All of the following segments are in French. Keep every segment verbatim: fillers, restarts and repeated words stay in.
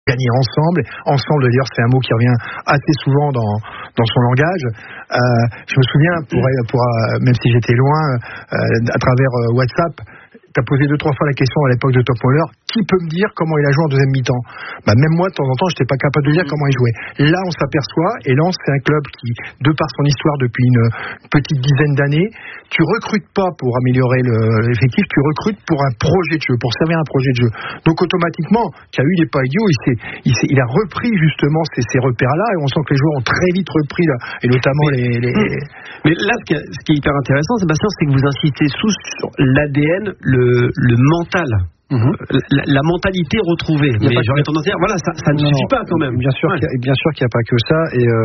gagner ensemble. Ensemble, d'ailleurs, c'est un mot qui revient assez souvent dans, dans son langage. Euh, je me souviens, pour, pour, même si j'étais loin, euh, à travers euh, WhatsApp, t'as posé deux, trois fois la question à l'époque de Top Moller, qui peut me dire comment il a joué en deuxième mi-temps? Bah, même moi, de temps en temps, j'étais pas capable de dire comment il jouait. Là, on s'aperçoit, et Lens, c'est un club qui, de par son histoire depuis une petite dizaine d'années, tu recrutes pas pour améliorer le, l'effectif, tu recrutes pour un projet de jeu, pour servir un projet de jeu. Donc, automatiquement, K U, il n'est pas idiot, il, s'est, il, s'est, il a repris justement ces, ces repères-là, et on sent que les joueurs ont très vite repris, là, et notamment mais, les, les... Mais là, ce qui, est, ce qui est hyper intéressant, Sébastien, c'est que vous insistez sous sur l'A D N, le, le mental. Mmh. La, la mentalité retrouvée. Mais j'aurais tendance à dire, voilà, ça, ça ne suffit pas quand même. Bien sûr, ouais. qu'il y a, bien sûr qu'il n'y a pas que ça. Et euh,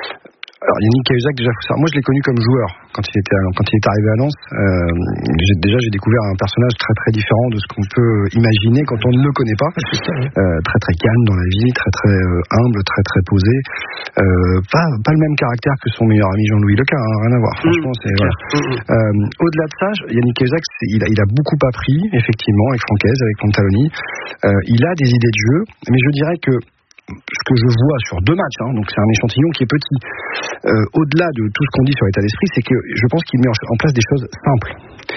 alors Yannick Cahuzac, déjà, moi je l'ai connu comme joueur quand il était quand il est arrivé à Lens. Euh, j'ai, déjà, j'ai découvert un personnage très très différent de ce qu'on peut imaginer quand on ne le connaît pas. Euh, très très calme dans la vie, très très euh, humble, très très posé. Euh, pas pas le même caractère que son meilleur ami Jean-Louis Leca, hein, rien à voir. Franchement, c'est voilà. Euh, au-delà de ça, Yannick Cahuzac, il a, il a beaucoup appris effectivement avec Francaise, avec Pantaloni. Euh, il a des idées de jeu, mais je dirais que ce que je vois sur deux matchs, hein, donc c'est un échantillon qui est petit, euh, au-delà de tout ce qu'on dit sur l'état d'esprit, c'est que je pense qu'il met en place des choses simples.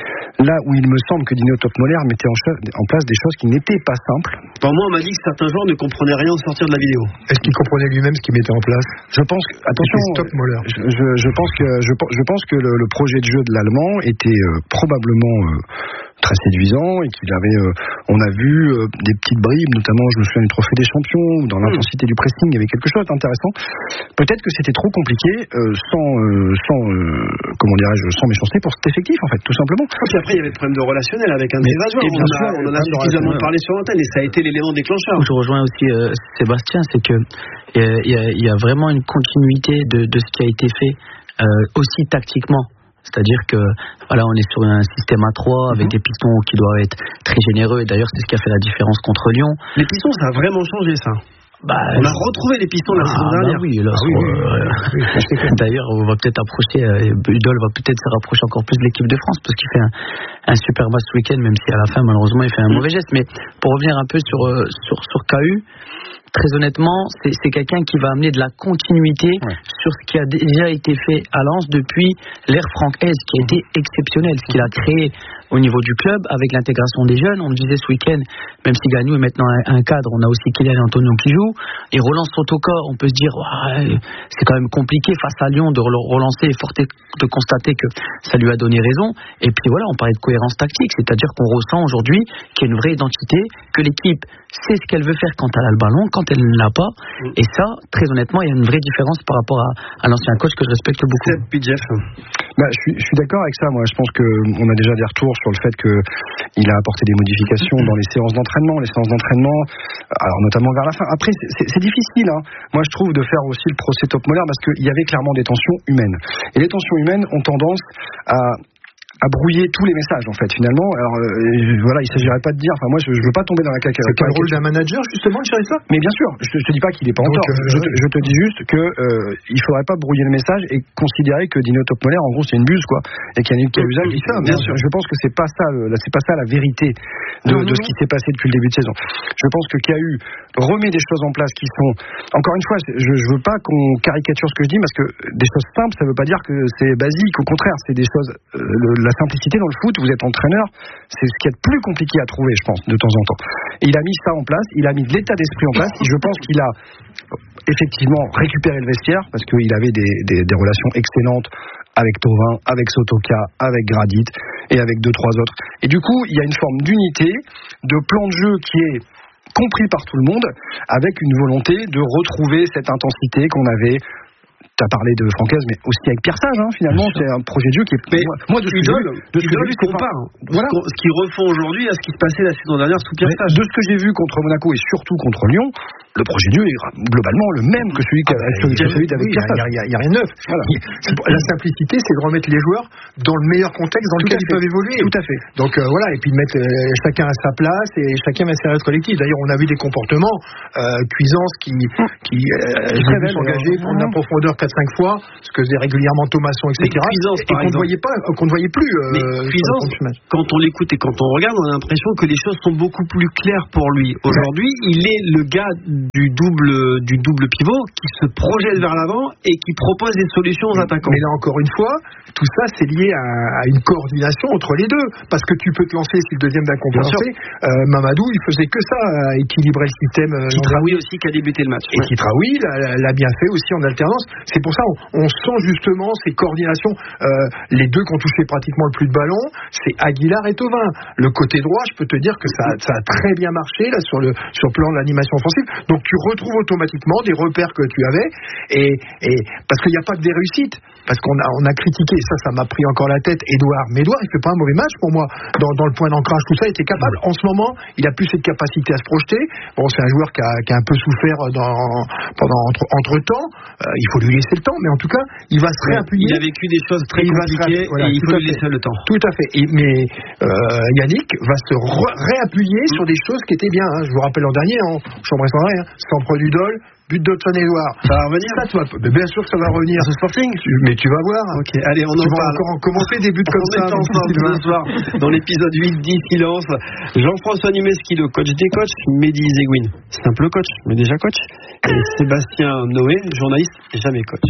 Là où il me semble que Dino Topmoller mettait en, cho- en place des choses qui n'étaient pas simples. Bon, moi, on m'a dit que certains joueurs ne comprenaient rien au sortir de la vidéo. Est-ce qu'il comprenait lui-même ce qu'il mettait en place? Je pense que, attention, je, je, je pense que, je, je pense que le, le projet de jeu de l'Allemand était euh, probablement euh, très séduisant et qu'il avait, euh, on a vu euh, des petites bribes, notamment, je me souviens du trophée des champions, où dans l'intensité mmh. du pressing, il y avait quelque chose d'intéressant. Peut-être que c'était trop compliqué, euh, sans, euh, sans, euh, comment dirais-je, sans méchanceté pour cet effectif, en fait, tout simplement. Et après, il y avait le problème de relationnel avec un des joueurs. On, sûr, on en a suffisamment parlé sur l'antenne et ça a été l'élément déclencheur. Je rejoins aussi euh, Sébastien, c'est que il y, y, y a vraiment une continuité de, de ce qui a été fait euh, aussi tactiquement. C'est-à-dire que voilà, on est sur un système à trois avec mm-hmm. des pistons qui doivent être très généreux. Et d'ailleurs, c'est ce qui a fait la différence contre Lyon. Les pistons, ça a vraiment changé, ça. Bah, on a retrouvé les pistons la ah, saison dernière. Bah oui, là, ah, oui, oui, oui, oui. D'ailleurs, on va peut-être approcher, euh, Udol va peut-être se rapprocher encore plus de l'équipe de France parce qu'il fait un, un super match ce week-end, même si à la fin, malheureusement, il fait un mauvais geste. Mais pour revenir un peu sur, euh, sur, sur K U, très honnêtement, c'est, c'est quelqu'un qui va amener de la continuité ouais. sur ce qui a déjà été fait à Lens depuis l'ère Francaise, qui a été exceptionnel, ce qu'il a créé au niveau du club avec l'intégration des jeunes. On me disait ce week-end, même si Gagnou est maintenant un, un cadre, on a aussi Kylian et Antonio qui jouent. Et relance Sotoka, on peut se dire ouais, c'est quand même compliqué face à Lyon de relancer et fort de constater que ça lui a donné raison. Et puis voilà, on parlait de cohérence tactique, c'est-à-dire qu'on ressent aujourd'hui qu'il y a une vraie identité, que l'équipe sait ce qu'elle veut faire quand elle a le ballon, quand elle ne l'a pas. Et ça, très honnêtement, il y a une vraie différence par rapport à, à l'ancien coach que je respecte beaucoup. C'est Jeff. Bah, je suis, je suis d'accord avec ça. Moi, je pense que on a déjà des retours sur le fait que il a apporté des modifications dans les séances d'entraînement, les séances d'entraînement, alors notamment vers la fin. Après, c'est, c'est, c'est difficile, hein. Moi, je trouve de faire aussi le procès Topmoller parce qu'il y avait clairement des tensions humaines. Et les tensions humaines ont tendance à à brouiller tous les messages en fait finalement. Alors euh, voilà, il s'agirait pas de dire, enfin moi je, je veux pas tomber dans la caca. C'est pas le rôle d'un manager justement de gérer ça? Mais bien sûr, je, je te dis pas qu'il est pas en tort. Euh, je, je te dis juste que euh, il faudrait pas brouiller le message et considérer que Dino Topmoller en gros c'est une buse quoi, et qu'il y a une Cahuzac qui ça. Bien sûr, je pense que c'est pas ça, le, c'est pas ça la vérité de, non, non, de ce qui s'est passé depuis le début de saison. Je pense que K U remet des choses en place qui sont, encore une fois, je, je veux pas qu'on caricature ce que je dis parce que des choses simples, ça veut pas dire que c'est basique. Au contraire, c'est des choses, euh, le, la simplicité dans le foot, vous êtes entraîneur, c'est ce qui est le plus compliqué à trouver, je pense, de temps en temps. Et il a mis ça en place, il a mis de l'état d'esprit en place, et je pense qu'il a effectivement récupéré le vestiaire, parce qu'il avait des, des, des relations excellentes avec Thauvin, avec Sotoka, avec Gradit, et avec deux, trois autres. Et du coup, il y a une forme d'unité, de plan de jeu qui est compris par tout le monde, avec une volonté de retrouver cette intensité qu'on avait. Tu as parlé de Francaise, mais aussi avec Pierre Sage, hein, finalement, c'est un projet de jeu qui est. Mais moi, de ce que j'ai vu, de ce que j'ai vu, c'est pas. Voilà. Ce qu'ils refont aujourd'hui à ce qui se passait la saison dernière sous Pierre Sage. De ce que j'ai vu contre Monaco et surtout contre Lyon, le projet de jeu est globalement le même que celui, ah, que, que celui d'avec Pierre Sage. Il n'y a, a rien de neuf. Voilà. La simplicité, c'est de remettre les joueurs dans le meilleur contexte dans lequel ils peuvent évoluer. Tout à fait. Donc euh, voilà, et puis de mettre euh, chacun à sa place et chacun à sa collective. D'ailleurs, on a vu des comportements, euh, Cuisance qui, qui euh, s'engager pour de la profondeur quatre cinq fois, ce que faisait régulièrement Thomasson, et cetera. Cuisance, et qu'on ne voyait pas, qu'on ne voyait plus. Euh, mais Cuisance, quand on l'écoute et quand on regarde, on a l'impression que les choses sont beaucoup plus claires pour lui. Aujourd'hui, il est le gars du double, du double pivot qui se projette vers l'avant et qui propose des solutions aux attaquants. Mais là encore une fois, tout ça c'est lié à, à une coordination entre les deux, parce que tu peux te lancer si le deuxième d'un compensé. Euh, Mamadou, il faisait que ça, à équilibrer le système. Euh, Kitraoui aussi qui a débuté le match. Et ouais. Kitraoui l'a, l'a bien fait aussi en alternance. C'est pour ça on, on sent justement ces coordinations. Euh, les deux qui ont touché pratiquement le plus de ballons, c'est Aguilar et Thauvin. Le côté droit, je peux te dire que ça, ça a très bien marché là sur le sur le plan de l'animation offensive. Donc tu retrouves automatiquement des repères que tu avais, et, et parce qu'il n'y a pas que des réussites. Parce qu'on a, on a critiqué, ça, ça m'a pris encore la tête, Edouard. Mais Edouard, il fait pas un mauvais match pour moi. Dans, dans le point d'ancrage, tout ça, il était capable. En ce moment, il a plus cette capacité à se projeter. Bon, c'est un joueur qui a, qui a un peu souffert dans, pendant entre, entre temps. Euh, il faut lui laisser le temps, mais en tout cas, il va se réappuyer. Il a vécu des choses très compliquées, voilà, et il faut lui laisser le temps. Tout à fait. Et, mais euh, Yannick va se re- réappuyer sur des choses qui étaient bien. Hein. Je vous rappelle l'an dernier, en chambre hein, sans produit d'Ol. But d'Hudson-Edouard. Ça va revenir ça, toi, bien sûr que ça va revenir. Ce Sporting tu, Mais tu vas voir. Ok, allez, on tu en vas parle. encore en commenter des buts comme ça. Ensemble ce soir dans l'épisode huit dix Silence. Jean-François Numeski, le coach des coachs. Mehdi Zegouin, simple coach, mais déjà coach. Et Sébastien Noé, journaliste, jamais coach.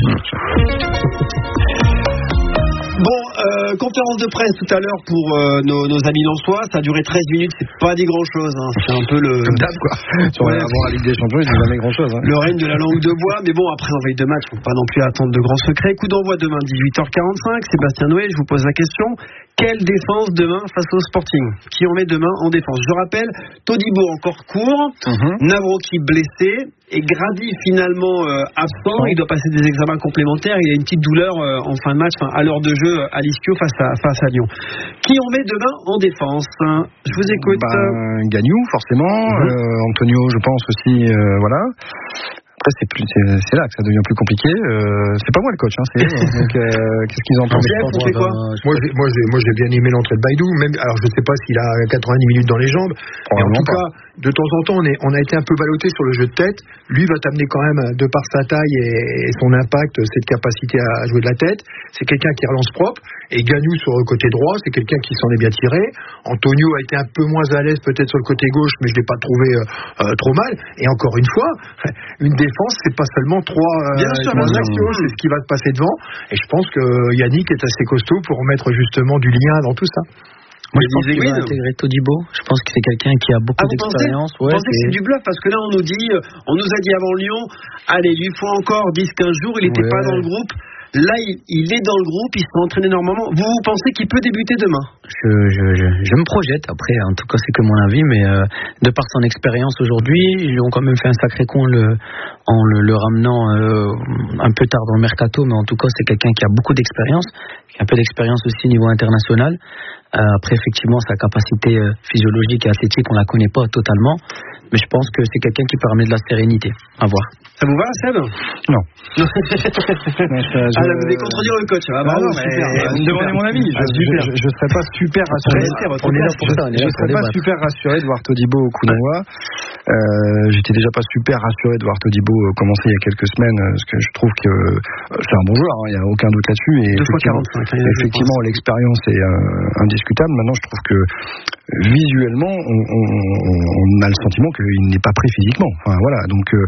Bon, euh, conférence de presse tout à l'heure pour euh, nos, nos amis lensois. Ça a duré treize minutes, c'est pas dit grand chose. Hein. C'est un peu le. Comme d'hab, quoi. Sur ouais, avant la Ligue des Champions, c'est jamais grand chose. Hein. Le règne de la langue de bois. Mais bon, après, en veille de match, faut pas non plus attendre de grands secrets. Coup d'envoi demain, dix-huit heures quarante-cinq. Sébastien Noé, je vous pose la question. Quelle défense demain face au Sporting? Qui on met demain en défense? Je rappelle, Todibo encore court, mm-hmm. Navroki blessé. Et Grady finalement euh, absent, il doit passer des examens complémentaires, il a une petite douleur euh, en fin de match, enfin, à l'heure de jeu à l'Ischio face à, face à Lyon. Qui on met demain en défense? Je vous écoute. Ben, Gagnou forcément, mm-hmm. euh, Antonio je pense aussi, euh, voilà. Après, c'est, plus, c'est, c'est là que ça devient plus compliqué. Euh, c'est pas moi le coach, hein, c'est eux. Donc, euh, qu'est-ce qu'ils en pensent? On fait quoi? Moi, j'ai, moi, j'ai, moi, j'ai bien aimé l'entrée de Baïdou. Même, alors, je sais pas s'il a quatre-vingt-dix minutes dans les jambes. Mais en tout pas. cas, de temps en temps, on, est, on a été un peu ballotté sur le jeu de tête. Lui va t'amener quand même, de par sa taille et, et son impact, cette capacité à jouer de la tête. C'est quelqu'un qui relance propre. Et Gagnou sur le côté droit, c'est quelqu'un qui s'en est bien tiré. Antonio a été un peu moins à l'aise peut-être sur le côté gauche, mais je l'ai pas trouvé euh, euh, trop mal. Et encore une fois, une défense, c'est pas seulement trois, euh, sûr, trois actions, c'est ce qui va te passer devant. Et je pense que Yannick est assez costaud pour remettre justement du lien dans tout ça. Moi, je pense qu'il va intégrer Todibo. Je pense que c'est quelqu'un qui a beaucoup ah, d'expérience. Vous pensez, ouais, vous pensez que c'est du bluff? Parce que là, on nous dit, on nous a dit avant Lyon, allez, il lui faut encore dix quinze jours, il n'était ouais. pas dans le groupe. Là, il, il est dans le groupe, il s'entraîne énormément. Vous, vous pensez qu'il peut débuter demain? je, je, je, je me projette. Après, en tout cas, c'est que mon avis, mais euh, de par son expérience aujourd'hui, ils lui ont quand même fait un sacré con le, en le, le ramenant euh, un peu tard dans le mercato, mais en tout cas, c'est quelqu'un qui a beaucoup d'expérience, qui a un peu d'expérience aussi au niveau international. Euh, après, effectivement, sa capacité euh, physiologique et athlétique, on la connaît pas totalement, mais je pense que c'est quelqu'un qui peut ramener de la sérénité. À voir. Ça vous va, Seb? Non. non ça, je... Ah, là, vous allez contredire le coach. Ah, bah, non, mais vous me demandez mon avis. Je, je, je, je serais pas super rassuré. On est là pour ça. Je serais pas super rassuré de voir Todibo au coup d'envoi. Euh, j'étais déjà pas super rassuré de voir Todibo commencer il y a quelques semaines, parce que je trouve que euh, c'est un bon joueur. Il hein, y a aucun doute là-dessus. Et deux fois quarante-cinq. Effectivement, l'expérience est euh, indiscutable. Maintenant, je trouve que visuellement, on, on, on a le sentiment qu'il n'est pas prêt physiquement. Enfin, voilà. Donc, euh,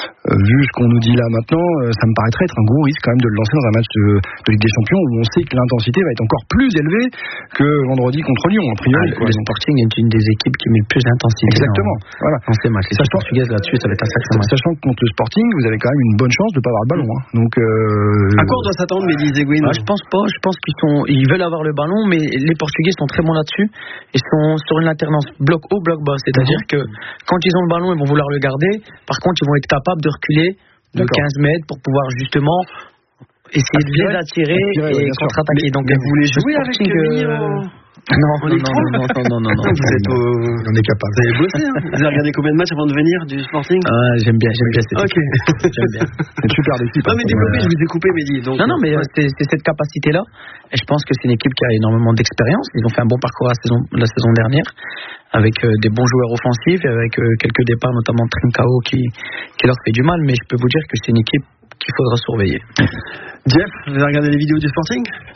vu ce qu'on nous dit là maintenant, euh, ça me paraîtrait être un gros risque quand même de le lancer dans un match de, de Ligue des Champions où on sait que l'intensité va être encore plus élevée que vendredi contre Lyon, a priori. Ah, le Sporting est une des équipes qui met le plus d'intensité. Exactement. Dans, voilà. dans ces matchs. Les équipes portugaises là-dessus, ça va être un sacré match. Sachant que contre le Sporting, vous avez quand même une bonne chance de ne pas avoir le ballon. Hein. Donc, euh, à quoi on doit s'attendre, Mehdi Zegouin? ah, Je pense pas. Je pense qu'ils sont, ils veulent avoir le ballon, mais les Portugais sont très bons là-dessus. Ils sont sur une alternance bloc haut, bloc bas. C'est-à-dire mm-hmm. que quand ils ont le ballon, ils vont vouloir le garder. Par contre, ils vont être capables de reculer de D'accord. quinze mètres pour pouvoir justement essayer de les attirer, attirer et ouais, contre-attaquer. Donc, vous voulez jouer avec Camille euh... Non, non, non, non, non, non, non, non. Vous êtes au... On est capable. Vous avez bossé, hein? Vous avez regardé combien de matchs avant de venir du Sporting? Ah, j'aime bien, j'aime bien cette okay. équipe. J'aime bien. C'est une super équipe. Non, mais développez, je vous ai coupé, Mehdi. Donc, non, non, mais ouais. c'est, c'est cette capacité-là. Et je pense que c'est une équipe qui a énormément d'expérience. Ils ont fait un bon parcours la saison, la saison dernière, avec euh, des bons joueurs offensifs, et avec euh, quelques départs, notamment Trincao, qui, qui leur fait du mal. Mais je peux vous dire que c'est une équipe qu'il faudra surveiller. Jeff, vous avez regardé les vidéos du Sporting?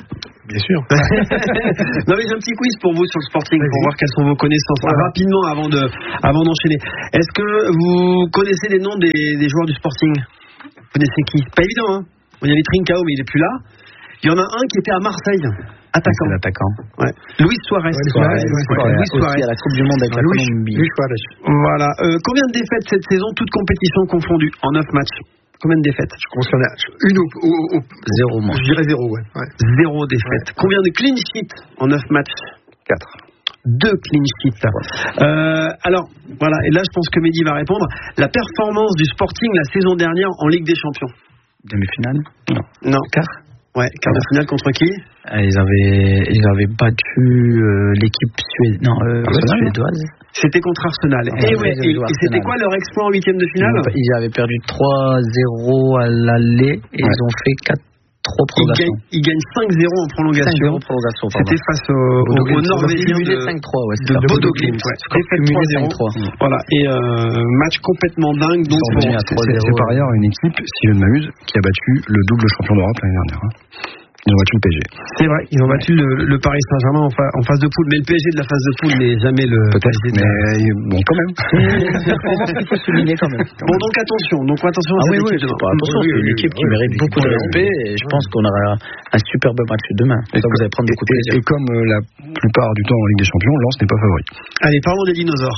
Bien sûr. Non mais j'ai un petit quiz pour vous sur le Sporting pour voir quelles sont vos connaissances. Voilà. Rapidement avant de, avant d'enchaîner. Est-ce que vous connaissez les noms des, des joueurs du Sporting? Vous connaissez qui? Pas évident, hein. Il y avait Trincao mais il est plus là. Il y en a un qui était à Marseille, attaquant. C'est l'attaquant. Ouais. Luis Suarez. Luis Suarez. Luis Suarez. Luis Suarez. Aussi à la Coupe du Monde avec la Colombie. Luis Suarez. Voilà. Euh, combien de défaites cette saison, toutes compétitions confondues, en neuf matchs? Combien de défaites? Je pense qu'il y en a une au, au, au zéro moins. Je dirais zéro, ouais. ouais. Zéro défaite. Ouais. Combien de clean sheets en neuf matchs? Quatre. Deux clean sheets. Euh, alors, voilà. Et là, je pense que Mehdi va répondre. La performance du Sporting la saison dernière en Ligue des Champions. Demi-finale? Non. Non. Quart? Ouais. Quart de finale contre qui? Ils avaient, ils avaient battu euh, l'équipe suédoise. Non, euh, suédoise. C'était contre Arsenal. Ah, et, ouais, et, et c'était quoi leur exploit en huitième de finale? Ils avaient perdu trois zéro à l'aller et ouais. Ils ont fait quatre trois prolongations. Ils gagnent, ils gagnent cinq zéro en prolongation. cinq zéro prolongation. C'était face au, au, au Norvégien de, cinq trois, ouais, de Bodo Glimt. Ouais. Défaite trois zéro. Voilà. Et euh, match complètement dingue. Donc bon, c'est par ailleurs une équipe, si je ne m'amuse, qui a battu le double champion d'Europe l'année dernière. Hein. Ils ont battu le P S G. C'est vrai, ils ont battu le, le Paris Saint-Germain en, fa, en phase de poule, mais le P S G de la phase de poule n'est jamais le. Peut-être, mais la... bon, quand même. Il faut souligner quand même. Bon, donc attention, donc attention à ah, cette oui, équipe. Oui, pas, attention, c'est une équipe qui mérite beaucoup de respect et je pense qu'on aura un superbe match demain. Et ça, vous allez prendre beaucoup de plaisir. Et comme la plupart du temps en Ligue des Champions, Lens n'est pas favori. Allez, parlons des dinosaures.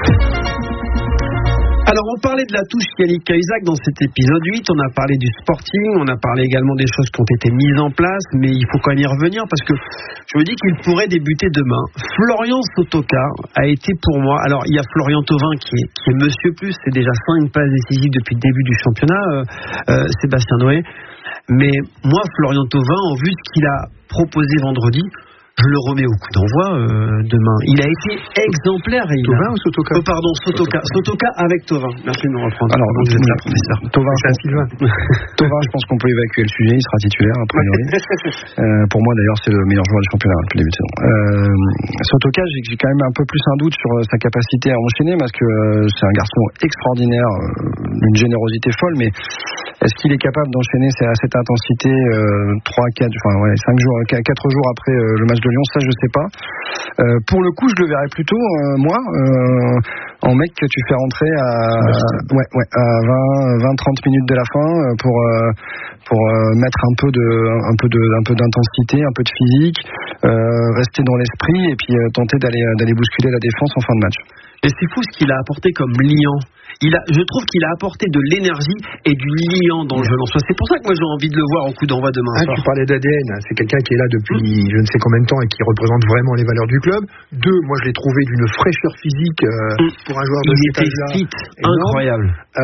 Alors, on parlait de la touche Yannick Cahuzac dans cet épisode huit, on a parlé du Sporting, on a parlé également des choses qui ont été mises en place, mais il faut quand même y revenir parce que je me dis qu'il pourrait débuter demain. Florian Sotoka a été pour moi, alors il y a Florian Thauvin qui est, qui est Monsieur Plus, c'est déjà cinq passes décisives depuis le début du championnat, euh, euh, Sébastien Noé, mais moi Florian Thauvin, en vue de ce qu'il a proposé vendredi, je le remets au coup d'envoi euh, demain. Il a été exemplaire. Thauvin ou Sotoka? Oh, pardon, Sotoka. Sotoka avec Thauvin. Merci de me reprendre. Alors, vous êtes là, professeur. Thauvin, Thauvin, je pense qu'on peut évacuer le sujet. Il sera titulaire, a priori. euh, pour moi, d'ailleurs, c'est le meilleur joueur du championnat depuis le début de saison. Euh, Sotoka, j'ai, j'ai quand même un peu plus un doute sur sa capacité à enchaîner parce que euh, c'est un garçon extraordinaire, euh, d'une générosité folle, mais est-ce qu'il est capable d'enchaîner à cette intensité euh, trois, quatre, enfin ouais, cinq jours, quatre jours après euh, le match de Lyon, ça je sais pas. Euh, pour le coup, je le verrais plutôt euh, moi euh, en mec que tu fais rentrer à, à ouais ouais à vingt trente minutes de la fin pour euh, pour euh, mettre un peu de un peu de un peu d'intensité, un peu de physique, euh, rester dans l'esprit et puis euh, tenter d'aller d'aller bousculer la défense en fin de match. Et c'est fou ce qu'il a apporté comme liant. Il a, je trouve qu'il a apporté de l'énergie et du liant dans le jeu lensois. C'est pour ça que moi j'ai envie de le voir au coup d'envoi demain un, soir. Tu parlais d'A D N, c'est quelqu'un qui est là depuis mmh. je ne sais combien de temps et qui représente vraiment les valeurs du club. Deux, moi je l'ai trouvé d'une fraîcheur physique euh, mmh. pour un joueur de il cet âge-là. Il était fit, incroyable.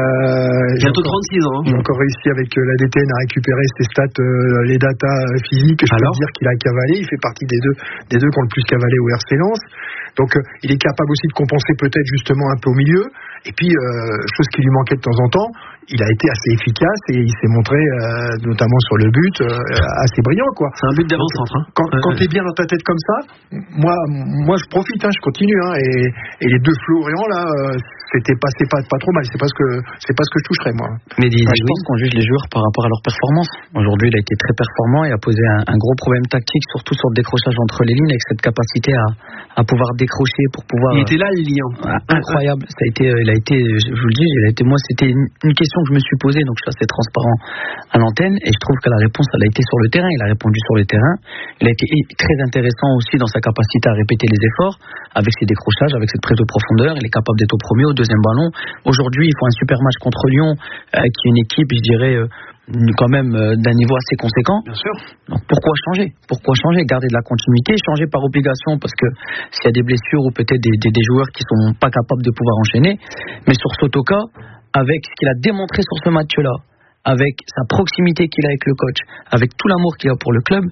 Euh, Bientôt encore, trente-six ans. Hein. J'ai encore réussi avec euh, l'A D T N à récupérer ses stats, euh, les datas euh, physiques. Je Alors peux dire qu'il a cavalé. Il fait partie des deux, des deux qui ont le plus cavalé au R C Lens. Donc euh, il est capable aussi de compenser peut-être justement un peu au milieu. Et puis, euh, chose qui lui manquait de temps en temps, il a été assez efficace et il s'est montré, euh, notamment sur le but, euh, assez brillant, quoi. C'est un but d'avant-centre. Hein. Quand, euh, quand t'es bien dans ta tête comme ça, moi, moi je profite, hein, je continue. Hein, et, et les deux Florian là, euh, c'était pas, c'est pas, pas trop mal. C'est pas ce que, c'est pas ce que je toucherais, moi. Mais dis, je pense qu'on juge les joueurs par rapport à leur performance. Aujourd'hui, il a été très performant et a posé un, un gros problème tactique, surtout sur le décrochage entre les lignes, avec cette capacité à, à pouvoir décrocher pour pouvoir. Il était là, le liant. Incroyable. Ça a été, il a été, je vous le dis, il a été, moi, c'était une, une question que je me suis posée, donc je suis assez transparent à l'antenne, et je trouve que la réponse, elle a été sur le terrain. Il a répondu sur le terrain. Il a été très intéressant aussi dans sa capacité à répéter les efforts, avec ses décrochages, avec cette prise de profondeur. Il est capable d'être au premier, au deuxième ballon. Aujourd'hui, il faut un super match contre Lyon, euh, qui est une équipe, je dirais, euh, quand même euh, d'un niveau assez conséquent. Bien sûr. Donc pourquoi changer? Pourquoi changer? Garder de la continuité, changer par obligation parce que s'il y a des blessures ou peut-être des, des, des joueurs qui sont pas capables de pouvoir enchaîner. Mais sur Sotoka, avec ce qu'il a démontré sur ce match-là, avec sa proximité qu'il a avec le coach, avec tout l'amour qu'il a pour le club,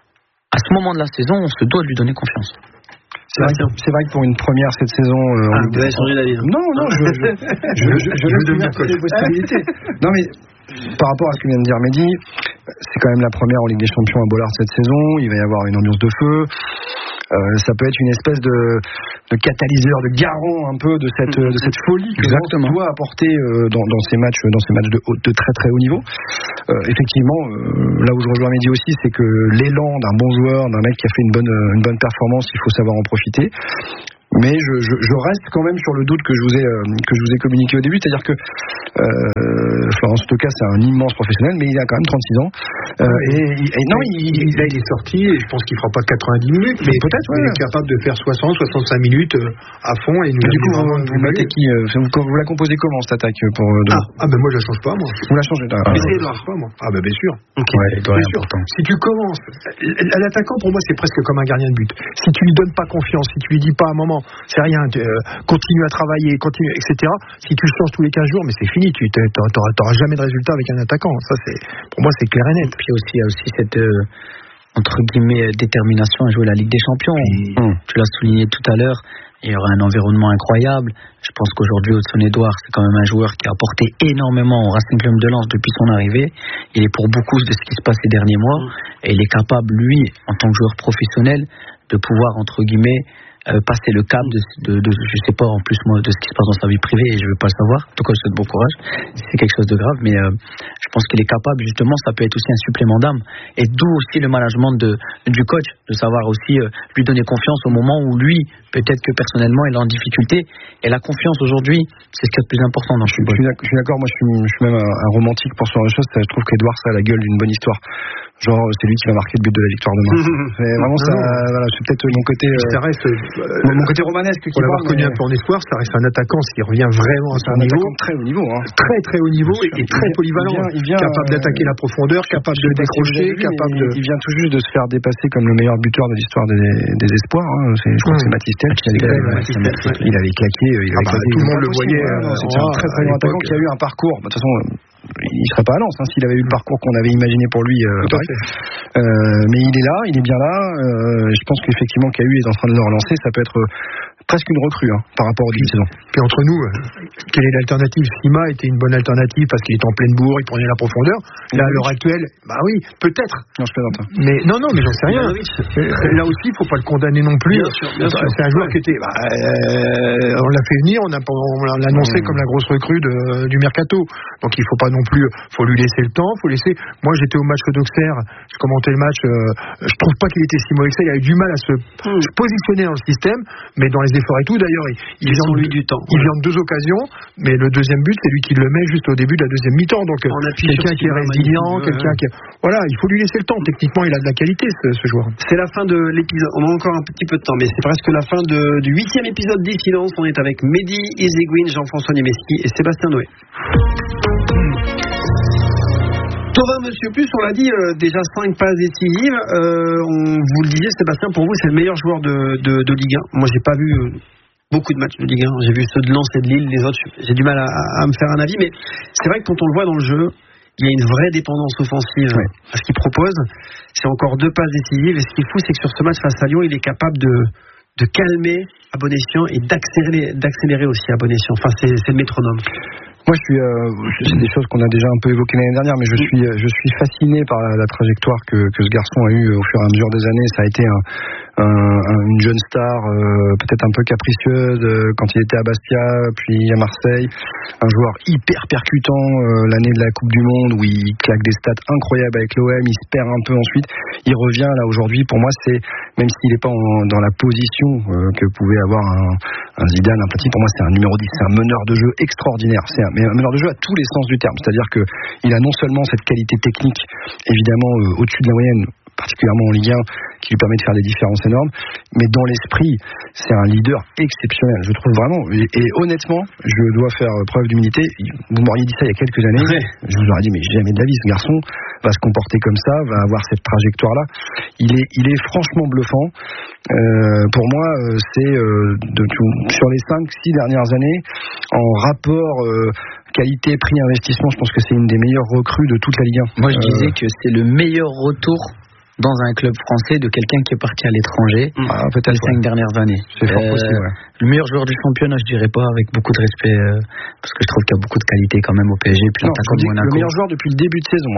à ce moment de la saison, on se doit de lui donner confiance. C'est vrai, que, c'est vrai que pour une première cette saison, euh, ah, vous avez changé d'avis. Non, non, je, je, je, je, je veux devenir coach. Non, mais par rapport à ce que vient de dire Mehdi, c'est quand même la première en Ligue des Champions à Bollard cette saison. Il va y avoir une ambiance de feu. euh, ça peut être une espèce de, de catalyseur, de garant un peu de cette, de cette folie que Lens doit apporter euh, dans, dans ces matchs, dans ces matchs de, haut, de très très haut niveau. Euh, effectivement, euh, là où je rejoins Mehdi aussi, c'est que l'élan d'un bon joueur, d'un mec qui a fait une bonne, une bonne performance, il faut savoir en profiter. Mais je, je, je reste quand même sur le doute que je vous ai, euh, que je vous ai communiqué au début, c'est-à-dire que euh, Florence Tocca, c'est un immense professionnel, mais il a quand même trente-six ans. Euh, et, et non, il, il, là il est sorti, et je pense qu'il fera pas quatre-vingt-dix minutes, mais peut-être ouais. Il est capable de faire soixante, soixante-cinq minutes euh, à fond. Et nous du coup, vous, vous mettez qui euh, vous, vous la composez comment cette attaque pour euh, ah, ah ben moi je la change pas, moi. Vous la changez ah, je la change pas, moi. Ah ben bien sûr. Okay. Ouais, bien sûr. Si tu commences, l'attaquant pour moi c'est presque comme un gardien de but. Si tu lui donnes pas confiance, si tu lui dis pas à un moment, c'est rien. Tu, Euh, continue à travailler, continue, et cetera. Si tu le changes tous les quinze jours, mais c'est fini, tu n'auras jamais de résultat avec un attaquant. Ça, c'est, pour moi, c'est clair et net. Puis aussi, il y a aussi cette euh, entre guillemets détermination à jouer la Ligue des Champions. Mmh. Tu l'as souligné tout à l'heure. Il y aura un environnement incroyable. Je pense qu'aujourd'hui, Odsonne-Édouard, c'est quand même un joueur qui a apporté énormément au Racing Club de Lens depuis son arrivée. Il est pour beaucoup de ce qui se passe ces derniers mois. Mmh. Et il est capable, lui, en tant que joueur professionnel, de pouvoir, entre guillemets, Euh, passer le cap de, de, de, je sais pas en plus moi de ce qui se passe dans sa vie privée et je veux pas le savoir. En tout cas, je souhaite bon courage. C'est quelque chose de grave, mais euh, je pense qu'il est capable justement. Ça peut être aussi un supplément d'âme et d'où aussi le management de, du coach, de savoir aussi euh, lui donner confiance au moment où lui, peut-être que personnellement, il est en difficulté. Et la confiance aujourd'hui, c'est ce qui est le plus important dans le football. Je suis d'accord. Moi, je suis, je suis même un, un romantique pour ce genre de choses. Je trouve qu'Edouard, ça a la gueule d'une bonne histoire. Genre, c'est lui qui va marquer le but de la victoire demain. Mais vraiment, ça, voilà, c'est peut-être mon côté, euh, ça reste, euh, mon côté romanesque. Pour l'avoir connu un peu en espoir, ça reste un attaquant s'il revient vraiment à son niveau. Très haut niveau, hein. Très très haut niveau et, et très polyvalent. Il vient, il vient, capable euh, d'attaquer la profondeur, capable de décrocher, capable de. Il vient tout juste de se faire dépasser comme le meilleur buteur de l'histoire des, des espoirs. Hein. C'est, je crois que c'est Mathys Tel qui avait il avait claqué. Il avait claqué. Tout le monde le voyait. C'est un très très bon attaquant qui a eu un parcours. De toute façon, il serait pas à Lens hein, s'il avait eu le parcours qu'on avait imaginé pour lui. Euh, euh, mais il est là, il est bien là. Euh, je pense qu'effectivement K U est en train de le relancer. Ça peut être presque une recrue hein, par rapport au début de saison. Puis entre nous, quelle est l'alternative? Sima était une bonne alternative parce qu'il est en pleine bourre, il prenait la profondeur. Là, à l'heure actuelle, bah oui, peut-être. Non, je plaisante. Mais non, non, mais j'en sais rien. Là aussi, il faut pas le condamner non plus. Bien sûr, bien sûr. C'est un joueur qui était. Bah, euh, on l'a fait venir, on, a, on l'a annoncé mmh. comme la grosse recrue de, du mercato. Donc il faut pas non plus. Faut lui laisser le temps. Faut laisser. Moi, j'étais au match d'Auxerre. Je commentais le match. Euh, je trouve pas qu'il était si mauvais que ça. Il a eu du mal à se, mmh. se positionner dans le système, mais dans les efforts et tout. D'ailleurs, il, il vient lui du temps. Il vient de deux occasions, mais le deuxième but, c'est lui qui le met juste au début de la deuxième mi-temps. Donc quelqu'un qui est résilient, quelqu'un qui, voilà, il faut lui laisser le temps. Techniquement, il a de la qualité, ce, ce joueur. C'est la fin de l'épisode. On a encore un petit peu de temps, mais c'est presque la fin de, du huitième épisode d'Incidence. On est avec Mehdi Ezeguine, Jean-François Niemeski et Sébastien Noé. Thauvin, Monsieur Plus, on l'a dit, euh, déjà cinq passes décisives. Euh, on vous le disait, Sébastien, pour vous, c'est le meilleur joueur de, de, de Ligue un. Moi, j'ai pas vu euh, beaucoup de matchs de Ligue un. J'ai vu ceux de Lens et de Lille, les autres, j'ai du mal à, à me faire un avis. Mais c'est vrai que quand on le voit dans le jeu, il y a une vraie dépendance offensive ouais. à ce qu'il propose. C'est encore deux passes décisives. Et ce qui est fou, c'est que sur ce match face à Lyon, il est capable de, de calmer à bon escient et d'accélérer, d'accélérer aussi à bon escient. Enfin, c'est, c'est le métronome. Moi, je suis, euh, c'est des choses qu'on a déjà un peu évoquées l'année dernière, mais je suis, je suis fasciné par la, la trajectoire que, que ce garçon a eue au fur et à mesure des années. Ça a été un, un, une jeune star, euh, peut-être un peu capricieuse euh, quand il était à Bastia, puis à Marseille. Un joueur hyper percutant euh, l'année de la Coupe du Monde où il claque des stats incroyables avec l'O M. Il se perd un peu ensuite. Il revient là aujourd'hui. Pour moi, c'est même s'il n'est pas en, dans la position euh, que pouvait avoir un, un Zidane, un petit. Pour moi, c'est un numéro dix. C'est un meneur de jeu extraordinaire. C'est un, mais un meneur de jeu à tous les sens du terme. C'est-à-dire que il a non seulement cette qualité technique, évidemment euh, au-dessus de la moyenne, particulièrement en Ligue un, qui lui permet de faire des différences énormes, mais dans l'esprit, c'est un leader exceptionnel, je trouve vraiment. Et, et honnêtement, je dois faire preuve d'humilité. Vous m'auriez dit ça il y a quelques années, ouais. Je vous aurais dit, mais jamais de la vie, ce garçon va se comporter comme ça, va avoir cette trajectoire-là. Il est, il est franchement bluffant. Euh, pour moi, c'est euh, de, sur les cinq six dernières années, en rapport euh, qualité, prix, investissement, je pense que c'est une des meilleures recrues de toute la Ligue un. Moi, je euh, disais que c'est le meilleur retour dans un club français de quelqu'un qui est parti à l'étranger ah, peut-être les cinq ouais. dernières années. C'est fort euh, possible, ouais. Le meilleur joueur du championnat, je dirais pas, avec beaucoup de respect, euh, parce que je trouve qu'il y a beaucoup de qualité quand même au P S G. Puis non, je dis, le meilleur joueur depuis le début de saison, hein.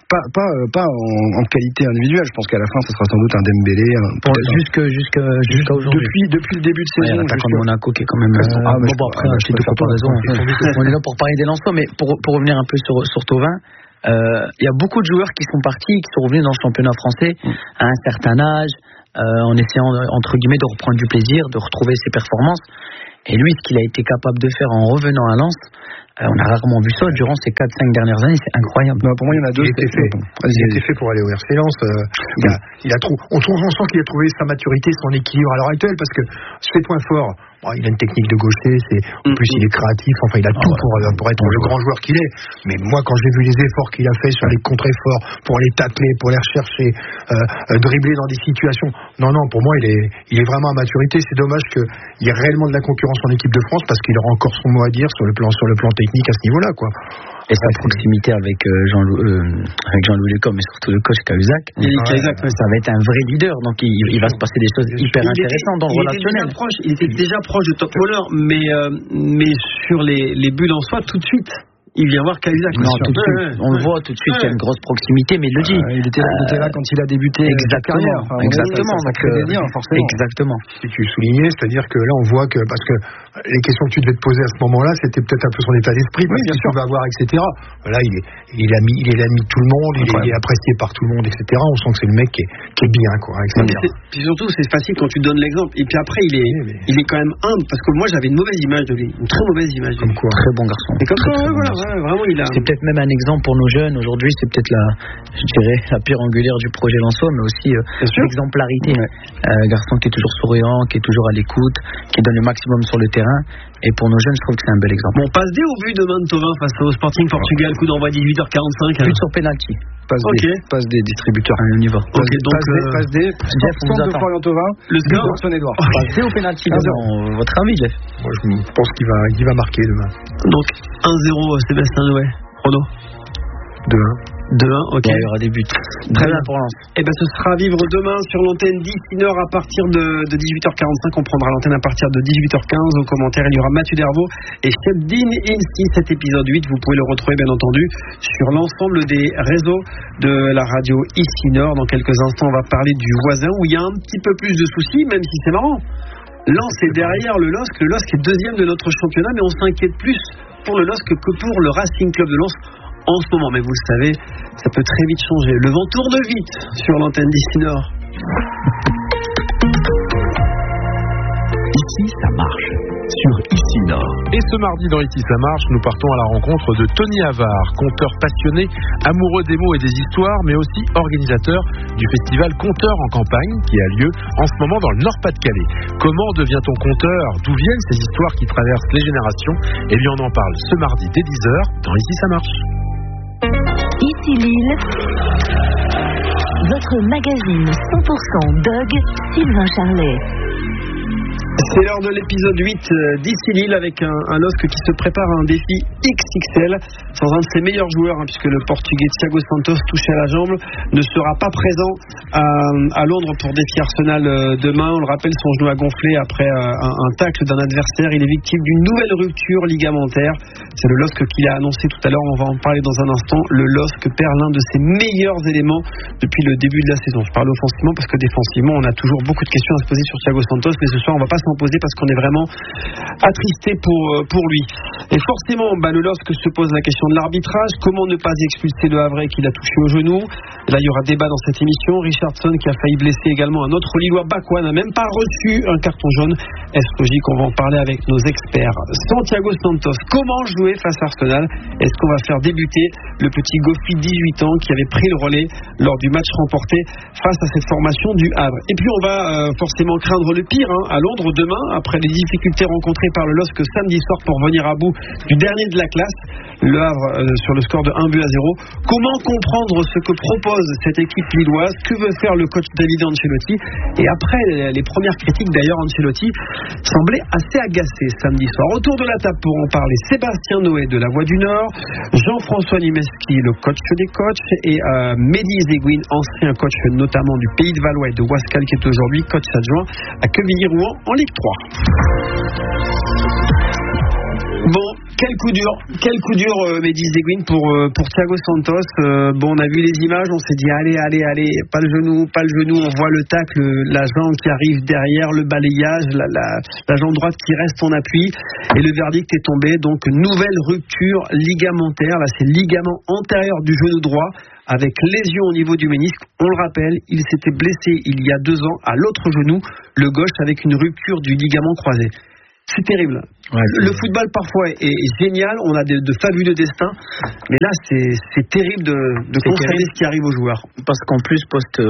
pas pas pas en, en qualité individuelle. Je pense qu'à la fin, ce sera sans doute un Dembélé. Un, jusque jusqu'à jusqu'à aujourd'hui. Depuis depuis le début de saison. Ouais, l'attaquant de Monaco qui est quand même. Euh, ah, bon, bon après, ah, je te pas raison. On est là pour parler des Lensois, mais pour pour revenir un peu sur sur Thauvin. Il euh, y a beaucoup de joueurs qui sont partis, qui sont revenus dans le championnat français mmh. à un certain âge, euh, en essayant entre guillemets de reprendre du plaisir, de retrouver ses performances. Et lui, ce qu'il a été capable de faire en revenant à Lens, euh, on a rarement vu ça durant ces quatre cinq dernières années, c'est incroyable. Non, pour moi, il y en a deux. Il était fait, il était fait pour aller au R C Lens. Euh, il a, il a trou... on, trouve, on sent qu'il a trouvé sa maturité, son équilibre à l'heure actuelle, parce que ses points forts, bon, il a une technique de gaucher, c'est, en plus il est créatif, enfin il a tout pour, pour être le grand joueur qu'il est. Mais moi, quand j'ai vu les efforts qu'il a fait sur les contre-efforts, pour les tacler, pour les rechercher, euh, dribbler dans des situations, non, non, pour moi, il est, il est vraiment à maturité. C'est dommage qu'il y ait réellement de la concurrence en équipe de France, parce qu'il aura encore son mot à dire sur le plan, sur le plan technique à ce niveau-là, quoi. Et sa proximité avec Jean euh, avec Jean-Louis Lecomte, mais surtout le coach Cahuzac, ouais, Cahuzac, ouais. Ça va être un vrai leader. Donc il, il va se passer des choses hyper il intéressantes était, dans le relationnel. Était proche, il était déjà proche de Top Waller, mais euh, mais sur les les buts en soi, tout de suite. Il vient voir Cahuzac. Non, tout de suite. Ouais, on ouais. le voit tout de suite, ouais. Il y a une grosse proximité, mais il le dit. Euh, il, était, il était là quand il a débuté. Exactement. Enfin, exactement. Ça, ça crée des liens, forcément. Exactement. Si tu soulignais, c'est-à-dire que là, on voit que, parce que les questions que tu devais te poser à ce moment-là, c'était peut-être un peu son état d'esprit, oui, bien sûr, va avoir, et cetera. Là, il est, il est l'ami, il est l'ami de tout le monde, il est, il est apprécié par tout le monde, et cetera. On sent que c'est le mec qui est, qui est bien, quoi. Puis surtout, c'est facile quand tu donnes l'exemple. Et puis après, il est, mais... il est quand même humble, parce que moi, j'avais une mauvaise image de lui, une très mauvaise image. Comme quoi. Très bon garçon. Et comme ça, voilà, vraiment, il a. C'est peut-être même un exemple pour nos jeunes. Aujourd'hui, c'est peut-être la, je dirais, la pierre angulaire du projet Lensois, mais aussi euh, l'exemplarité. Ouais. Euh, garçon qui est toujours souriant, qui est toujours à l'écoute, qui donne le maximum sur le terrain. Et pour nos jeunes, je trouve que c'est un bel exemple. Bon, passe D au but demain de Thauvin face au Sporting Portugal, coup d'envoi dix-huit heures quarante-cinq. But sur penalty. Passe okay. D, passe D, distributeur. Allez, on y va. Ok, donc passe D, euh... passe D. Jeff, on vous attend. Florian Thauvin. Le score Son Edouard. Passe D au penalty. Votre ami, Jeff. Moi, je pense qu'il va, il va marquer demain. Donc un zéro, Sébastien Noé. Renaud. deux un. deux un, ok. Ouais, il y aura des buts. Très bien pour Lens. Et ben ce sera à vivre demain sur l'antenne d'Isinor à partir de, de dix-huit heures quarante-cinq. On prendra l'antenne à partir de dix-huit heures quinze. Au commentaire, il y aura Mathieu Dervaux et Chebdine Insi. Cet épisode huit, vous pouvez le retrouver bien entendu sur l'ensemble des réseaux de la radio Isinor. Dans quelques instants, on va parler du voisin où il y a un petit peu plus de soucis, même si c'est marrant. Lens est derrière le L O S C. Le L O S C est deuxième de notre championnat, mais on s'inquiète plus pour le L O S C que pour le Racing Club de Lens en ce moment. Mais vous le savez, ça peut très vite changer. Le vent tourne vite sur l'antenne d'Isinor. Ici, ça marche. Sur Isinor. Et ce mardi dans Ici ça marche, nous partons à la rencontre de Tony Havard, conteur passionné, amoureux des mots et des histoires, mais aussi organisateur du festival Conteur en campagne qui a lieu en ce moment dans le Nord-Pas-de-Calais. Comment devient-on conteur? D'où viennent ces histoires qui traversent les générations? Eh bien, on en parle ce mardi dès dix heures dans Ici ça marche. Ici Lille, votre magazine cent pour cent Dog, Sylvain Charlet. C'est l'heure de l'épisode huit d'Ici Lille avec un, un L O S C qui se prépare à un défi X X L sans un de ses meilleurs joueurs, hein, puisque le Portugais Thiago Santos, touché à la jambe, ne sera pas présent à, à Londres pour défier Arsenal euh, demain. On le rappelle, son genou a gonflé après euh, un, un tacle d'un adversaire. Il est victime d'une nouvelle rupture ligamentaire. C'est le L O S C qu'il a annoncé tout à l'heure. On va en parler dans un instant. Le L O S C perd l'un de ses meilleurs éléments depuis le début de la saison. Je parle offensivement parce que défensivement, on a toujours beaucoup de questions à se poser sur Thiago Santos, mais ce soir, on va pas s'en poser parce qu'on est vraiment attristé pour, pour lui. Et forcément, bah, le L O S C se pose la question de l'arbitrage. Comment ne pas expulser le Havrais qui l'a touché au genou? Là, il y aura débat dans cette émission. Richardson qui a failli blesser également un autre Lillois, Bakwa, n'a même pas reçu un carton jaune. Est-ce logique? On va en parler avec nos experts. Santiago Santos, comment jouer face à Arsenal? Est-ce qu'on va faire débuter le petit Goffy de dix-huit ans qui avait pris le relais lors du match remporté face à cette formation du Havre? Et puis on va euh, forcément craindre le pire hein, à Londres demain, après les difficultés rencontrées par le L O S C samedi soir pour venir à bout du dernier de la classe, le Havre euh, sur le score de un but à zéro. Comment comprendre ce que propose cette équipe lilloise? Que veut faire le coach David Ancelotti? Et après les premières critiques d'ailleurs, Ancelotti semblait assez agacé samedi soir. Autour de la table pour en parler, Sébastien Noé de La Voix du Nord, Jean-François Nimeski, le coach des coachs, et euh, Mehdi Ezeguine, ancien coach notamment du Pays de Valois et de Wascal, qui est aujourd'hui coach adjoint à Quevilly-Rouen en Ligue trois. Bon, Quel coup dur, quel coup dur, euh, Mehdi Seguin pour euh, pour Thiago Santos. Euh, bon, on a vu les images, on s'est dit allez, allez, allez, pas le genou, pas le genou. On voit le tacle, la jambe qui arrive derrière, le balayage, la, la, la jambe droite qui reste en appui, et le verdict est tombé. Donc nouvelle rupture ligamentaire. Là, c'est ligament antérieur du genou droit avec lésion au niveau du ménisque. On le rappelle, il s'était blessé il y a deux ans à l'autre genou, le gauche, avec une rupture du ligament croisé. C'est terrible. Ouais, c'est le football parfois est, est génial, on a de, de fabuleux destins, mais là c'est, c'est terrible de, de constater ce qui arrive aux joueurs. Parce qu'en plus, poste,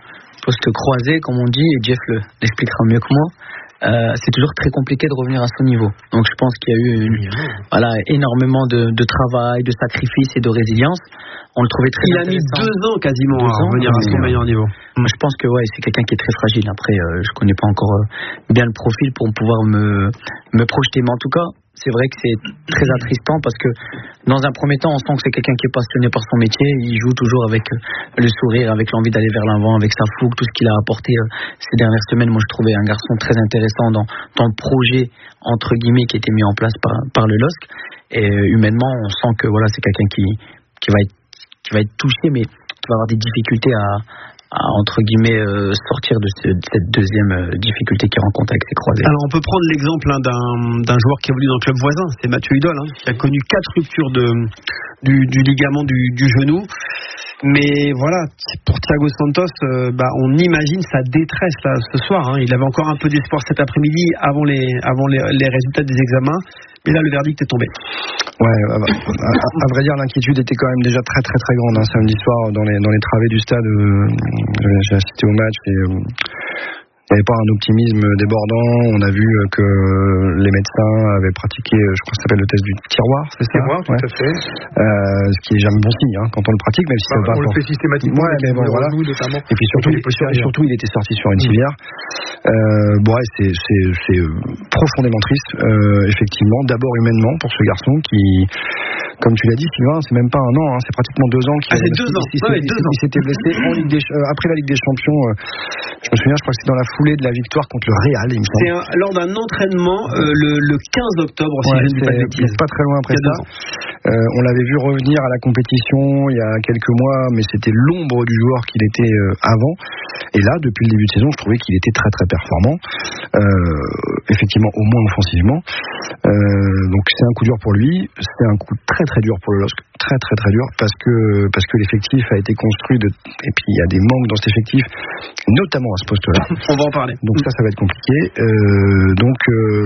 poste croisé, comme on dit, et Jeff le, l'expliquera mieux que moi, euh, c'est toujours très compliqué de revenir à son niveau. Donc je pense qu'il y a eu une, voilà, énormément de, de travail, de sacrifice et de résilience. On le trouvait très Il a mis deux ans quasiment deux à ans, revenir à son meilleur niveau. Moi, je pense que ouais, c'est quelqu'un qui est très fragile. Après, euh, je connais pas encore euh, bien le profil pour pouvoir me, me projeter. Mais en tout cas, c'est vrai que c'est très attristant parce que dans un premier temps, on sent que c'est quelqu'un qui est passionné par son métier. Il joue toujours avec euh, le sourire, avec l'envie d'aller vers l'avant, avec sa fougue, tout ce qu'il a apporté euh, ces dernières semaines. Moi, je trouvais un garçon très intéressant dans, dans le projet, entre guillemets, qui était mis en place par, par le L O S C. Et euh, humainement, on sent que voilà, c'est quelqu'un qui, qui va être qui va être touché, mais qui va avoir des difficultés à, à entre guillemets, euh, sortir de, ce, de cette deuxième euh, difficulté qu'il rencontre avec ses croisés. Alors, on peut prendre l'exemple hein, d'un, d'un joueur qui évolue dans le club voisin, c'est Mathieu Hudol, hein, qui a connu quatre ruptures de, du, du ligament du, du genou. Mais voilà, pour Thiago Santos, euh, bah, on imagine sa détresse là, ce soir. Hein. Il avait encore un peu d'espoir cet après-midi avant les, avant les, les résultats des examens. Et là, le verdict est tombé. Ouais, à, à, à vrai dire, l'inquiétude était quand même déjà très très très grande hein, samedi soir dans les, dans les travées du stade. Euh, j'ai assisté au match et euh, il n'y avait pas un optimisme débordant. On a vu que les médecins avaient pratiqué, je crois que ça s'appelle le test du tiroir, c'est ça? Tiroir, tout ouais. à fait. Euh, ce qui est jamais bon signe hein, quand on le pratique, même si bah, c'est pas. On le fait systématiquement. Ouais, mais bon, voilà. Nous, notamment. Et puis surtout, surtout, surtout, il était sorti sur une mmh. civière. Euh, bon, ouais, c'est, c'est, c'est profondément triste, euh, effectivement. D'abord humainement pour ce garçon qui, comme tu l'as dit, Sylvain, c'est même pas un an, hein, c'est pratiquement deux ans qu'il ah, c'est deux ans. Il, ouais, il, deux il, ans. il s'était blessé en Ligue des, euh, après la Ligue des Champions. Euh, je me souviens, je crois que c'est dans la foulée de la victoire contre le Real, il me semble. C'est un, lors d'un entraînement euh, le, le quinze octobre, si ouais, je ne dis pas de bêtises. Pas très loin après ça. Euh, on l'avait vu revenir à la compétition il y a quelques mois, mais c'était l'ombre du joueur qu'il était euh, avant. Et là, depuis le début de saison, je trouvais qu'il était très très performant, euh, effectivement au moins offensivement. Euh, donc c'est un coup dur pour lui, c'est un coup très très dur pour le L O S C, très très très dur parce que parce que l'effectif a été construit de, et puis il y a des manques dans cet effectif, notamment à ce poste-là. On va en parler. Donc ça, ça va être compliqué. Euh, donc euh,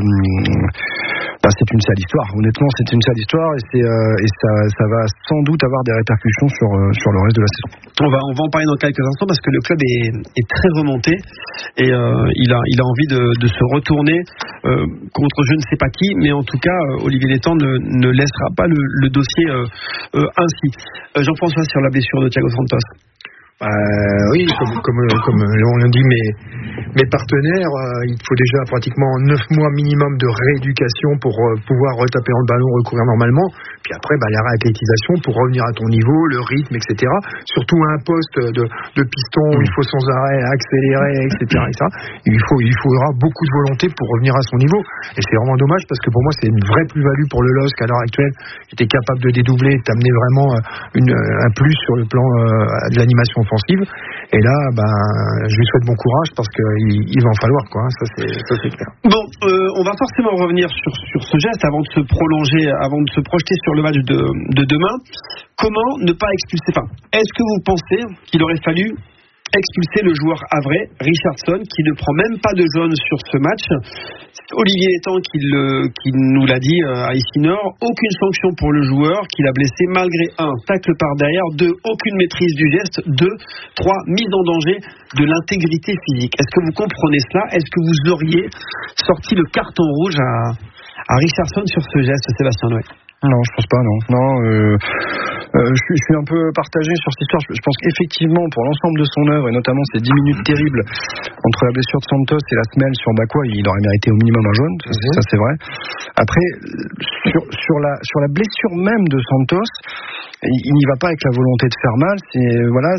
bah, c'est une sale histoire. Honnêtement, c'est une sale histoire et c'est euh, et ça ça va sans doute avoir des répercussions sur euh, sur le reste de la saison. On va on va en parler dans quelques instants parce que le club est est très remonté et euh, il a il a envie de de se retourner euh, contre je ne sais pas qui, mais en tout cas euh, Olivier Létang ne ne laissera pas le, le dossier euh, euh, ainsi. Euh, Jean-François, sur la blessure de Thiago Santos. Euh, oui, comme, comme, comme on l'a dit, mes, mes partenaires, euh, il faut déjà pratiquement neuf mois minimum de rééducation pour euh, pouvoir retaper le ballon, recourir normalement. Puis après, bah, la réathlétisation pour revenir à ton niveau, le rythme, et cetera. Surtout à un poste de, de piston où il faut sans arrêt accélérer, et cetera, et cetera. Il, faut, il faudra beaucoup de volonté pour revenir à son niveau. Et c'est vraiment dommage parce que pour moi, c'est une vraie plus-value pour le L O S C à l'heure actuelle. Il était capable de dédoubler, de t'amener vraiment une, un plus sur le plan euh, de l'animation offensive. Et là, ben, je lui souhaite bon courage parce qu'il il va en falloir, quoi. Ça, c'est, ça, c'est clair. Bon, euh, on va forcément revenir sur, sur ce geste avant de se prolonger, avant de se projeter sur le match de, de demain. Comment ne pas expulser? Enfin, est-ce que vous pensez qu'il aurait fallu expulser le joueur havrais, Richardson, qui ne prend même pas de jaune sur ce match? Olivier Létang qui, le, qui nous l'a dit euh, à Ici Nord, aucune sanction pour le joueur qui l'a blessé malgré un tacle par derrière, deux, aucune maîtrise du geste, deux, trois, mise en danger de l'intégrité physique. Est-ce que vous comprenez cela? Est-ce que vous auriez sorti le carton rouge à, à Richardson sur ce geste, Sébastien Noé? Non, je pense pas, non. Non, euh, euh, je, suis, je suis un peu partagé sur cette histoire. Je, je pense qu'effectivement, pour l'ensemble de son œuvre, et notamment ces dix minutes terribles entre la blessure de Santos et la semelle sur Bakwa, il aurait mérité au minimum un jaune, ça, mmh. ça c'est vrai. Après, sur, sur, la, sur la blessure même de Santos, il, il n'y va pas avec la volonté de faire mal. C'est, voilà,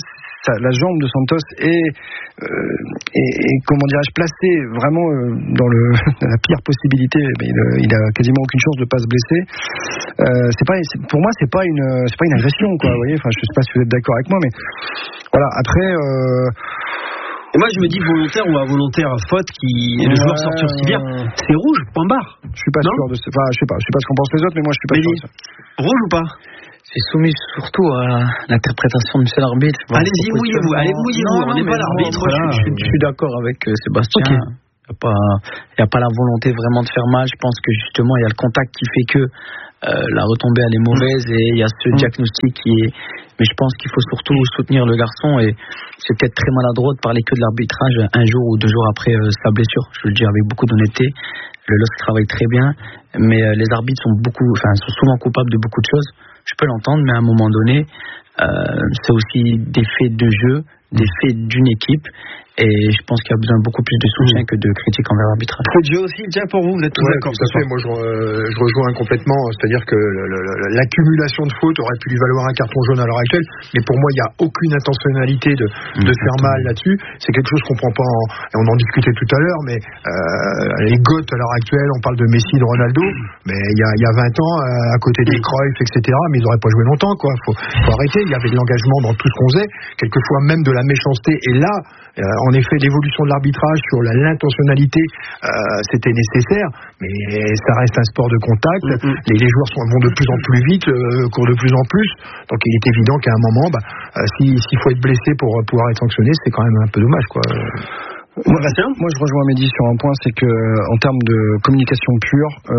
ça, la jambe de Santos est, euh, est, est comment dirais-je, placée vraiment euh, dans, le, dans la pire possibilité. Il, il a quasiment aucune chance de pas se blesser. Euh, c'est pas, c'est, pour moi, c'est pas une, c'est pas une agression, quoi. Vous voyez, enfin, je sais pas si vous êtes d'accord avec moi, mais voilà. Après. Euh, Et moi, je me dis volontaire ou involontaire faute qui et le ouais, joueur sort sur civière, c'est rouge, point barre. Je suis pas non sûr de ça. Enfin, je sais pas, je sais pas ce qu'en pensent les autres, mais moi, je suis pas mais sûr de ça. Rouge ou pas? C'est soumis surtout à l'interprétation de seul arbitre. Allez-y, mouillez-vous, allez mouillez-vous. On n'est pas l'arbitre. Moi, je, je, je suis d'accord avec euh, Sébastien. Okay. Il n'y a, a pas la volonté vraiment de faire mal. Je pense que justement, il y a le contact qui fait que euh, la retombée elle est mauvaise et il y a ce mmh. diagnostic qui est. Mais je pense qu'il faut surtout soutenir le garçon et c'est peut-être très maladroit de parler que de l'arbitrage un jour ou deux jours après euh, sa blessure. Je le dis avec beaucoup d'honnêteté. Le L O S C travaille très bien, mais euh, les arbitres sont beaucoup, enfin, sont souvent coupables de beaucoup de choses. Je peux l'entendre, mais à un moment donné, euh, c'est aussi des faits de jeu, des faits d'une équipe. Et je pense qu'il y a besoin de beaucoup plus de soutien mmh. que de critiques envers l'arbitrage. Trop de jeu aussi, déjà pour vous, vous êtes tous ouais, d'accord? Tout à fait, moi je, euh, je rejoins complètement, c'est-à-dire que le, le, l'accumulation de fautes aurait pu lui valoir un carton jaune à l'heure actuelle, mais pour moi il n'y a aucune intentionnalité de, mmh. de faire mal là-dessus. C'est quelque chose qu'on ne comprend pas, en, et on en discutait tout à l'heure, mais euh, les Goth à l'heure actuelle, on parle de Messi, de Ronaldo, mais il y a, il y a vingt ans, euh, à côté des Cruyff, et cetera, mais ils n'auraient pas joué longtemps, quoi. Faut, faut arrêter, il y avait de l'engagement dans tout ce qu'on faisait, quelquefois même de la méchanceté, et là, euh, en effet, l'évolution de l'arbitrage sur la, l'intentionnalité, euh, c'était nécessaire, mais ça reste un sport de contact. Mm-hmm. Les, les joueurs sont, vont de plus en plus vite, euh, courent de plus en plus. Donc il est évident qu'à un moment, bah, euh, si, s'il faut être blessé pour pouvoir être sanctionné, c'est quand même un peu dommage, quoi. Moi, moi, je rejoins Mehdi sur un point, c'est que en termes de communication pure, euh,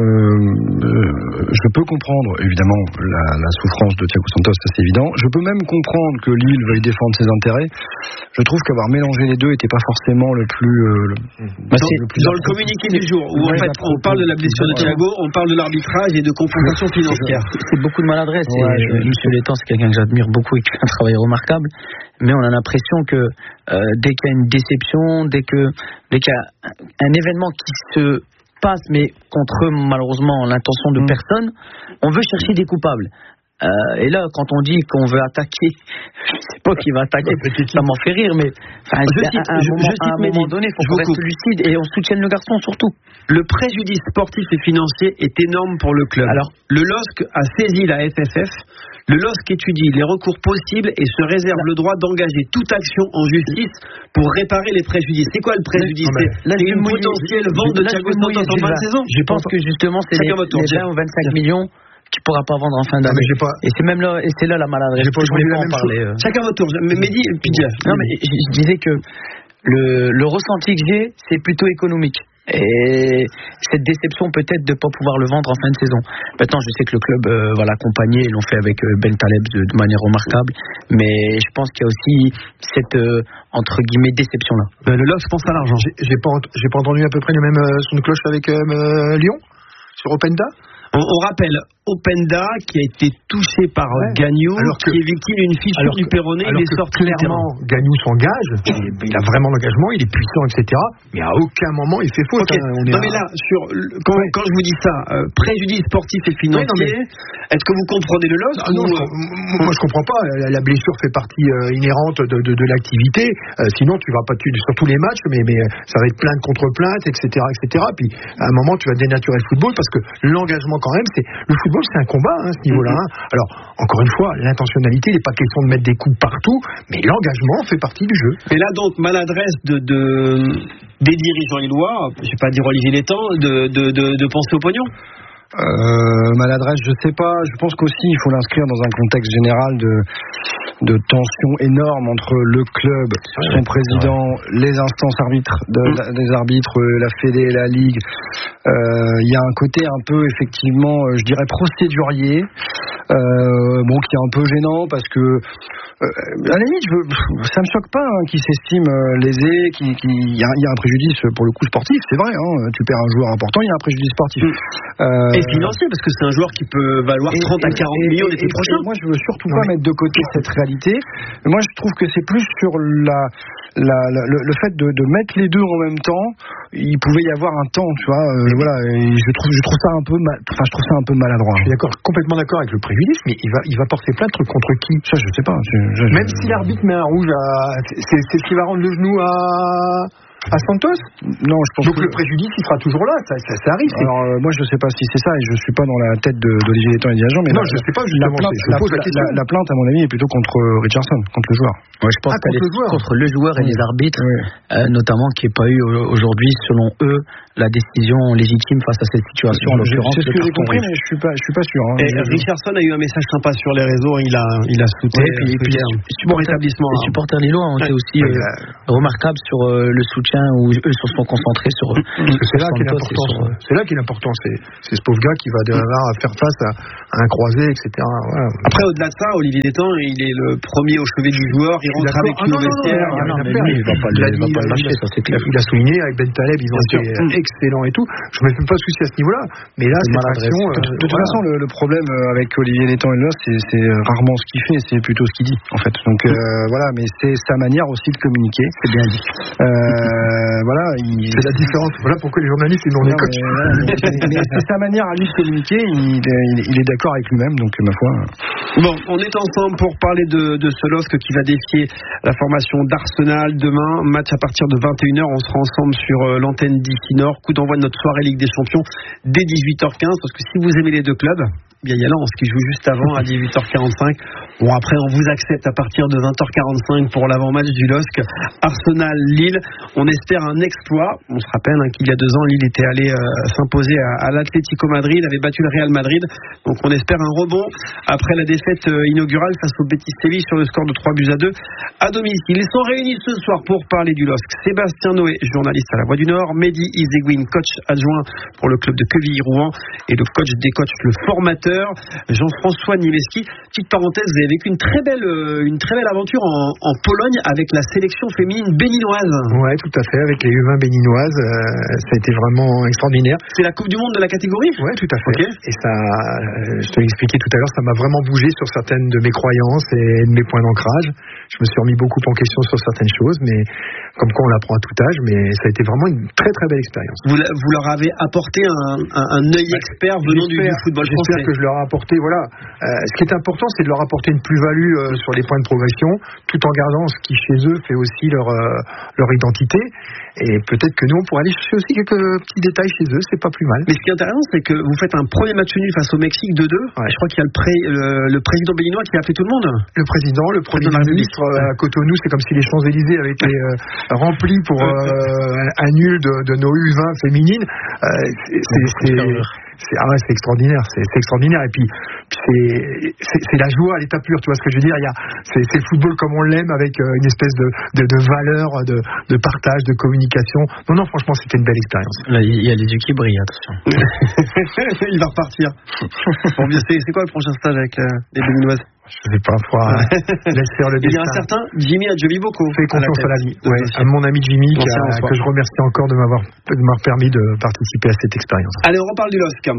euh, je peux comprendre évidemment la, la souffrance de Thiago Santos, ça c'est évident. Je peux même comprendre que Lille veuille défendre ses intérêts. Je trouve qu'avoir mélangé les deux n'était pas forcément le plus. Euh, le, bah dans, le, plus dans le communiqué du jour, où en fait on parle de la blessure de Thiago, on parle de l'arbitrage et de confrontation financière. C'est beaucoup de maladresse. Ouais, et, je... Monsieur Létang, c'est quelqu'un que j'admire beaucoup et qui fait un travail remarquable. Mais on a l'impression que euh, dès qu'il y a une déception, dès que dès qu'il y a un événement qui se passe, mais contre malheureusement l'intention de mmh. personne, on veut chercher des coupables. Euh, et là, quand on dit qu'on veut attaquer, je sais pas qui va attaquer, ça m'en fait rire, mais enfin, je cite, à un je, moment, je cite, à un moment donné, il faut qu'on reste lucide et on soutienne le garçon surtout. Le préjudice sportif et financier est énorme pour le club. Alors, le L O S C a saisi la F F F. Le L O S C étudie les recours possibles et se réserve là. le droit d'engager toute action en justice pour réparer les préjudices. C'est quoi le préjudice? Non, c'est là, une potentielle vente de Thiago Santos en fin de saison. Je pense que justement, c'est les, les vingt ou vingt-cinq millions qui ne pourra pas vendre en fin d'année. Pas... Et c'est même là, et c'est là la maladresse. Pas, je voulais pas en parler. Euh... Chacun votre tour. Mais Mehdi, Pidja. Non, mais je, je disais que le, le ressenti que j'ai, c'est plutôt économique. Et cette déception peut-être de ne pas pouvoir le vendre en fin de saison. Maintenant, je sais que le club euh, va l'accompagner. Ils l'ont fait avec euh, Ben Taleb de, de manière remarquable. Mais je pense qu'il y a aussi cette euh, entre guillemets déception là. Ben, le L O S C pense à l'argent. J'ai, j'ai pas, j'ai pas entendu à peu près le même euh, son de cloche avec euh, Lyon sur Openda. On, on rappelle Openda qui a été touché par ouais. Gagnou, qui est victime d'une fissure du péroné. Il est sorti clairement. Gagnou s'engage, il, il a vraiment l'engagement, il est puissant, et cetera. Mais à aucun moment il fait faute. Okay. Hein, on non est mais là, sur, quand, ouais. quand je vous dis ça, euh, préjudice sportif et financier, oui, mais... est-ce que vous comprenez le L O S C? Ah, non, ou... je, moi je comprends pas. La, la blessure fait partie euh, inhérente de, de, de l'activité. Euh, sinon tu vas pas tu, sur tous les matchs, mais, mais ça va être plainte contre plainte, et cetera, et cetera. Puis à un moment tu vas dénaturer le football parce que l'engagement quand même, c'est le football, c'est un combat hein, à ce niveau-là. Hein. Alors encore une fois, l'intentionnalité, il n'est pas question de mettre des coups partout, mais l'engagement fait partie du jeu. Et là donc maladresse de, de des dirigeants illois, je vais pas dire Olivier Létang, de, de, de, de penser au pognon. Euh, maladresse, je sais pas. Je pense qu'aussi il faut l'inscrire dans un contexte général de de tension énorme entre le club, son président, les instances arbitres, de, la, des arbitres, la Fédé, la Ligue. Il euh, y a un côté un peu effectivement, je dirais procédurier, euh, bon qui est un peu gênant parce que euh, à la limite, je, ça me choque pas hein, qui s'estime euh, lésé, qui, qui y, a, y a un préjudice pour le coup sportif, c'est vrai. Hein, tu perds un joueur important, il y a un préjudice sportif. Mm. Euh, et financier parce que c'est un joueur qui peut valoir et, trente à quarante et, millions l'été prochain. Moi, je veux surtout pas oui. mettre de côté cette réalité. Moi, je trouve que c'est plus sur la, la, la le, le fait de, de mettre les deux en même temps. Il pouvait y avoir un temps, tu vois. Euh, voilà. Et je trouve, je trouve ça un peu, mal, enfin, je trouve ça un peu maladroit. Je suis d'accord, complètement d'accord avec le préjudice. préjudice, mais il va, il va porter plainte contre qui? Ça, je sais pas. Je, je, Même je... si l'arbitre met un rouge à, c'est, c'est ce qui va rendre le genou à, à Santos? Non, je pense donc que... le préjudice il sera toujours là, ça, ça, ça arrive. C'est... Alors euh, moi je sais pas si c'est ça et je suis pas dans la tête de, d'Olivier Létang et des agents, mais non, la, je sais pas la plainte, je pose la, la, la, la plainte à mon avis est plutôt contre Richardson, contre le joueur. Ouais, je pense ah, qu'elle contre, est le joueur. contre le joueur et oui. les arbitres, oui. euh, notamment qui n'ait pas eu aujourd'hui, selon eux, la décision légitime face à cette situation. En l'occurrence, c'est ce que j'ai compris, mais je suis pas, je suis pas sûr. Hein. Et Richardson a eu un message sympa sur les réseaux, il a, il a soutenu. Ouais, et puis, puis les, bon rétablissement. Les supporters lillois ont été aussi euh, remarquables sur euh, le soutien où eux se sont concentrés sur. Parce que c'est là qu'est l'important. Sur... C'est là qu'est l'important. C'est, c'est ce pauvre gars qui va devoir faire face à, à un croisé, et cetera. Voilà. Après, au-delà de ça, Olivier Létang, il est le premier au chevet du joueur. Il rentre avec ah, le vestiaire. Il va pas le lâcher, ça c'est clair. Il a souligné avec Ben Taleb, ils ont été excellents et tout. Je ne me fais pas de souci à ce niveau-là. Mais là, c'est action. De toute façon, le problème avec Olivier Létang et le c'est, c'est rarement ce qu'il fait, c'est plutôt ce qu'il dit, en fait. Donc voilà, mais c'est sa manière aussi de communiquer. C'est bien dit. Voilà. C'est la différence. Voilà pourquoi les journalistes, ils ont des coachs. Mais, mais c'est sa manière à lui de communiquer. Il, il, il est d'accord avec lui-même, donc ma foi. Bon, on est ensemble pour parler de, de ce L O S C qui va défier la formation d'Arsenal demain. Match à partir de vingt et une heures. On sera ensemble sur l'antenne d'Ici Nord. Coup d'envoi de notre soirée Ligue des Champions dès dix-huit heures quinze. Parce que si vous aimez les deux clubs, bien, il y a Lens qui joue juste avant à dix-huit heures quarante-cinq. Bon, après, on vous accepte à partir de vingt heures quarante-cinq pour l'avant-match du L O S C Arsenal-Lille. On espère un exploit. On se rappelle hein, qu'il y a deux ans, Lille était allé euh, s'imposer à, à l'Atlético Madrid, avait battu le Real Madrid. Donc, on espère un rebond après la défaite euh, inaugurale face au Betis Séville sur le score de trois buts à deux à domicile. Ils sont réunis ce soir pour parler du L O S C. Sébastien Noé, journaliste à La Voix du Nord. Mehdi Izeguine, coach adjoint pour le club de Quevilly-Rouen. Et le coach des coachs, le formateur, Jean-François Niveski. Petite parenthèse, vous avez vécu une très belle, une très belle aventure en, en Pologne avec la sélection féminine béninoise. Ouais, tout à fait, avec les U vingt béninoises, euh, ça a été vraiment extraordinaire. C'est la Coupe du Monde de la catégorie ? Ouais, tout à fait. Okay. Et ça, euh, je te l'ai expliqué tout à l'heure, ça m'a vraiment bougé sur certaines de mes croyances et de mes points d'ancrage. Je me suis remis beaucoup en question sur certaines choses, mais comme quoi on l'apprend à tout âge, mais ça a été vraiment une très très belle expérience. Vous, vous leur avez apporté un, un, un œil expert venant du, du football français. J'espère que je leur ai apporté, voilà. Euh, ce qui est important, c'est de leur apporter une plus-value euh, sur les points de progression, tout en gardant ce qui chez eux fait aussi leur euh, leur identité. Et peut-être que nous, on pourrait aller chercher aussi quelques petits détails chez eux, c'est pas plus mal. Mais ce qui est intéressant, c'est que vous faites un premier match nul face au Mexique deux deux. Ouais. Je crois qu'il y a le, pré, le, le président béninois qui a appelé tout le monde. Le président, le premier ministre euh, à Cotonou, c'est comme si les Champs-Élysées avaient été euh, remplis pour euh, un, un nul de, de nos U vingt féminines. Euh, c'est, c'est, c'est, c'est, ah ouais, c'est extraordinaire, c'est, c'est extraordinaire. Et puis, puis c'est, c'est, c'est la joie à l'état pur, tu vois ce que je veux dire. Il y a, c'est, c'est le football comme on l'aime, avec euh, une espèce de, de, de valeur, de, de partage, de communication. Non, non, franchement, c'était une belle expérience. Là, il y a les yeux qui brillent, attention. Il va repartir. Bon, bien, c'est, c'est quoi le prochain stage avec euh, les Béninoises? Je sais pas, il faudra laisser faire le destin. Il y a un certain Jimmy Adjobiboko. Fais confiance à, à l'ami, ouais, à mon ami Jimmy, qui a, que je remercie encore de m'avoir, de m'avoir permis de participer à cette expérience. Allez, on reparle du L O S C.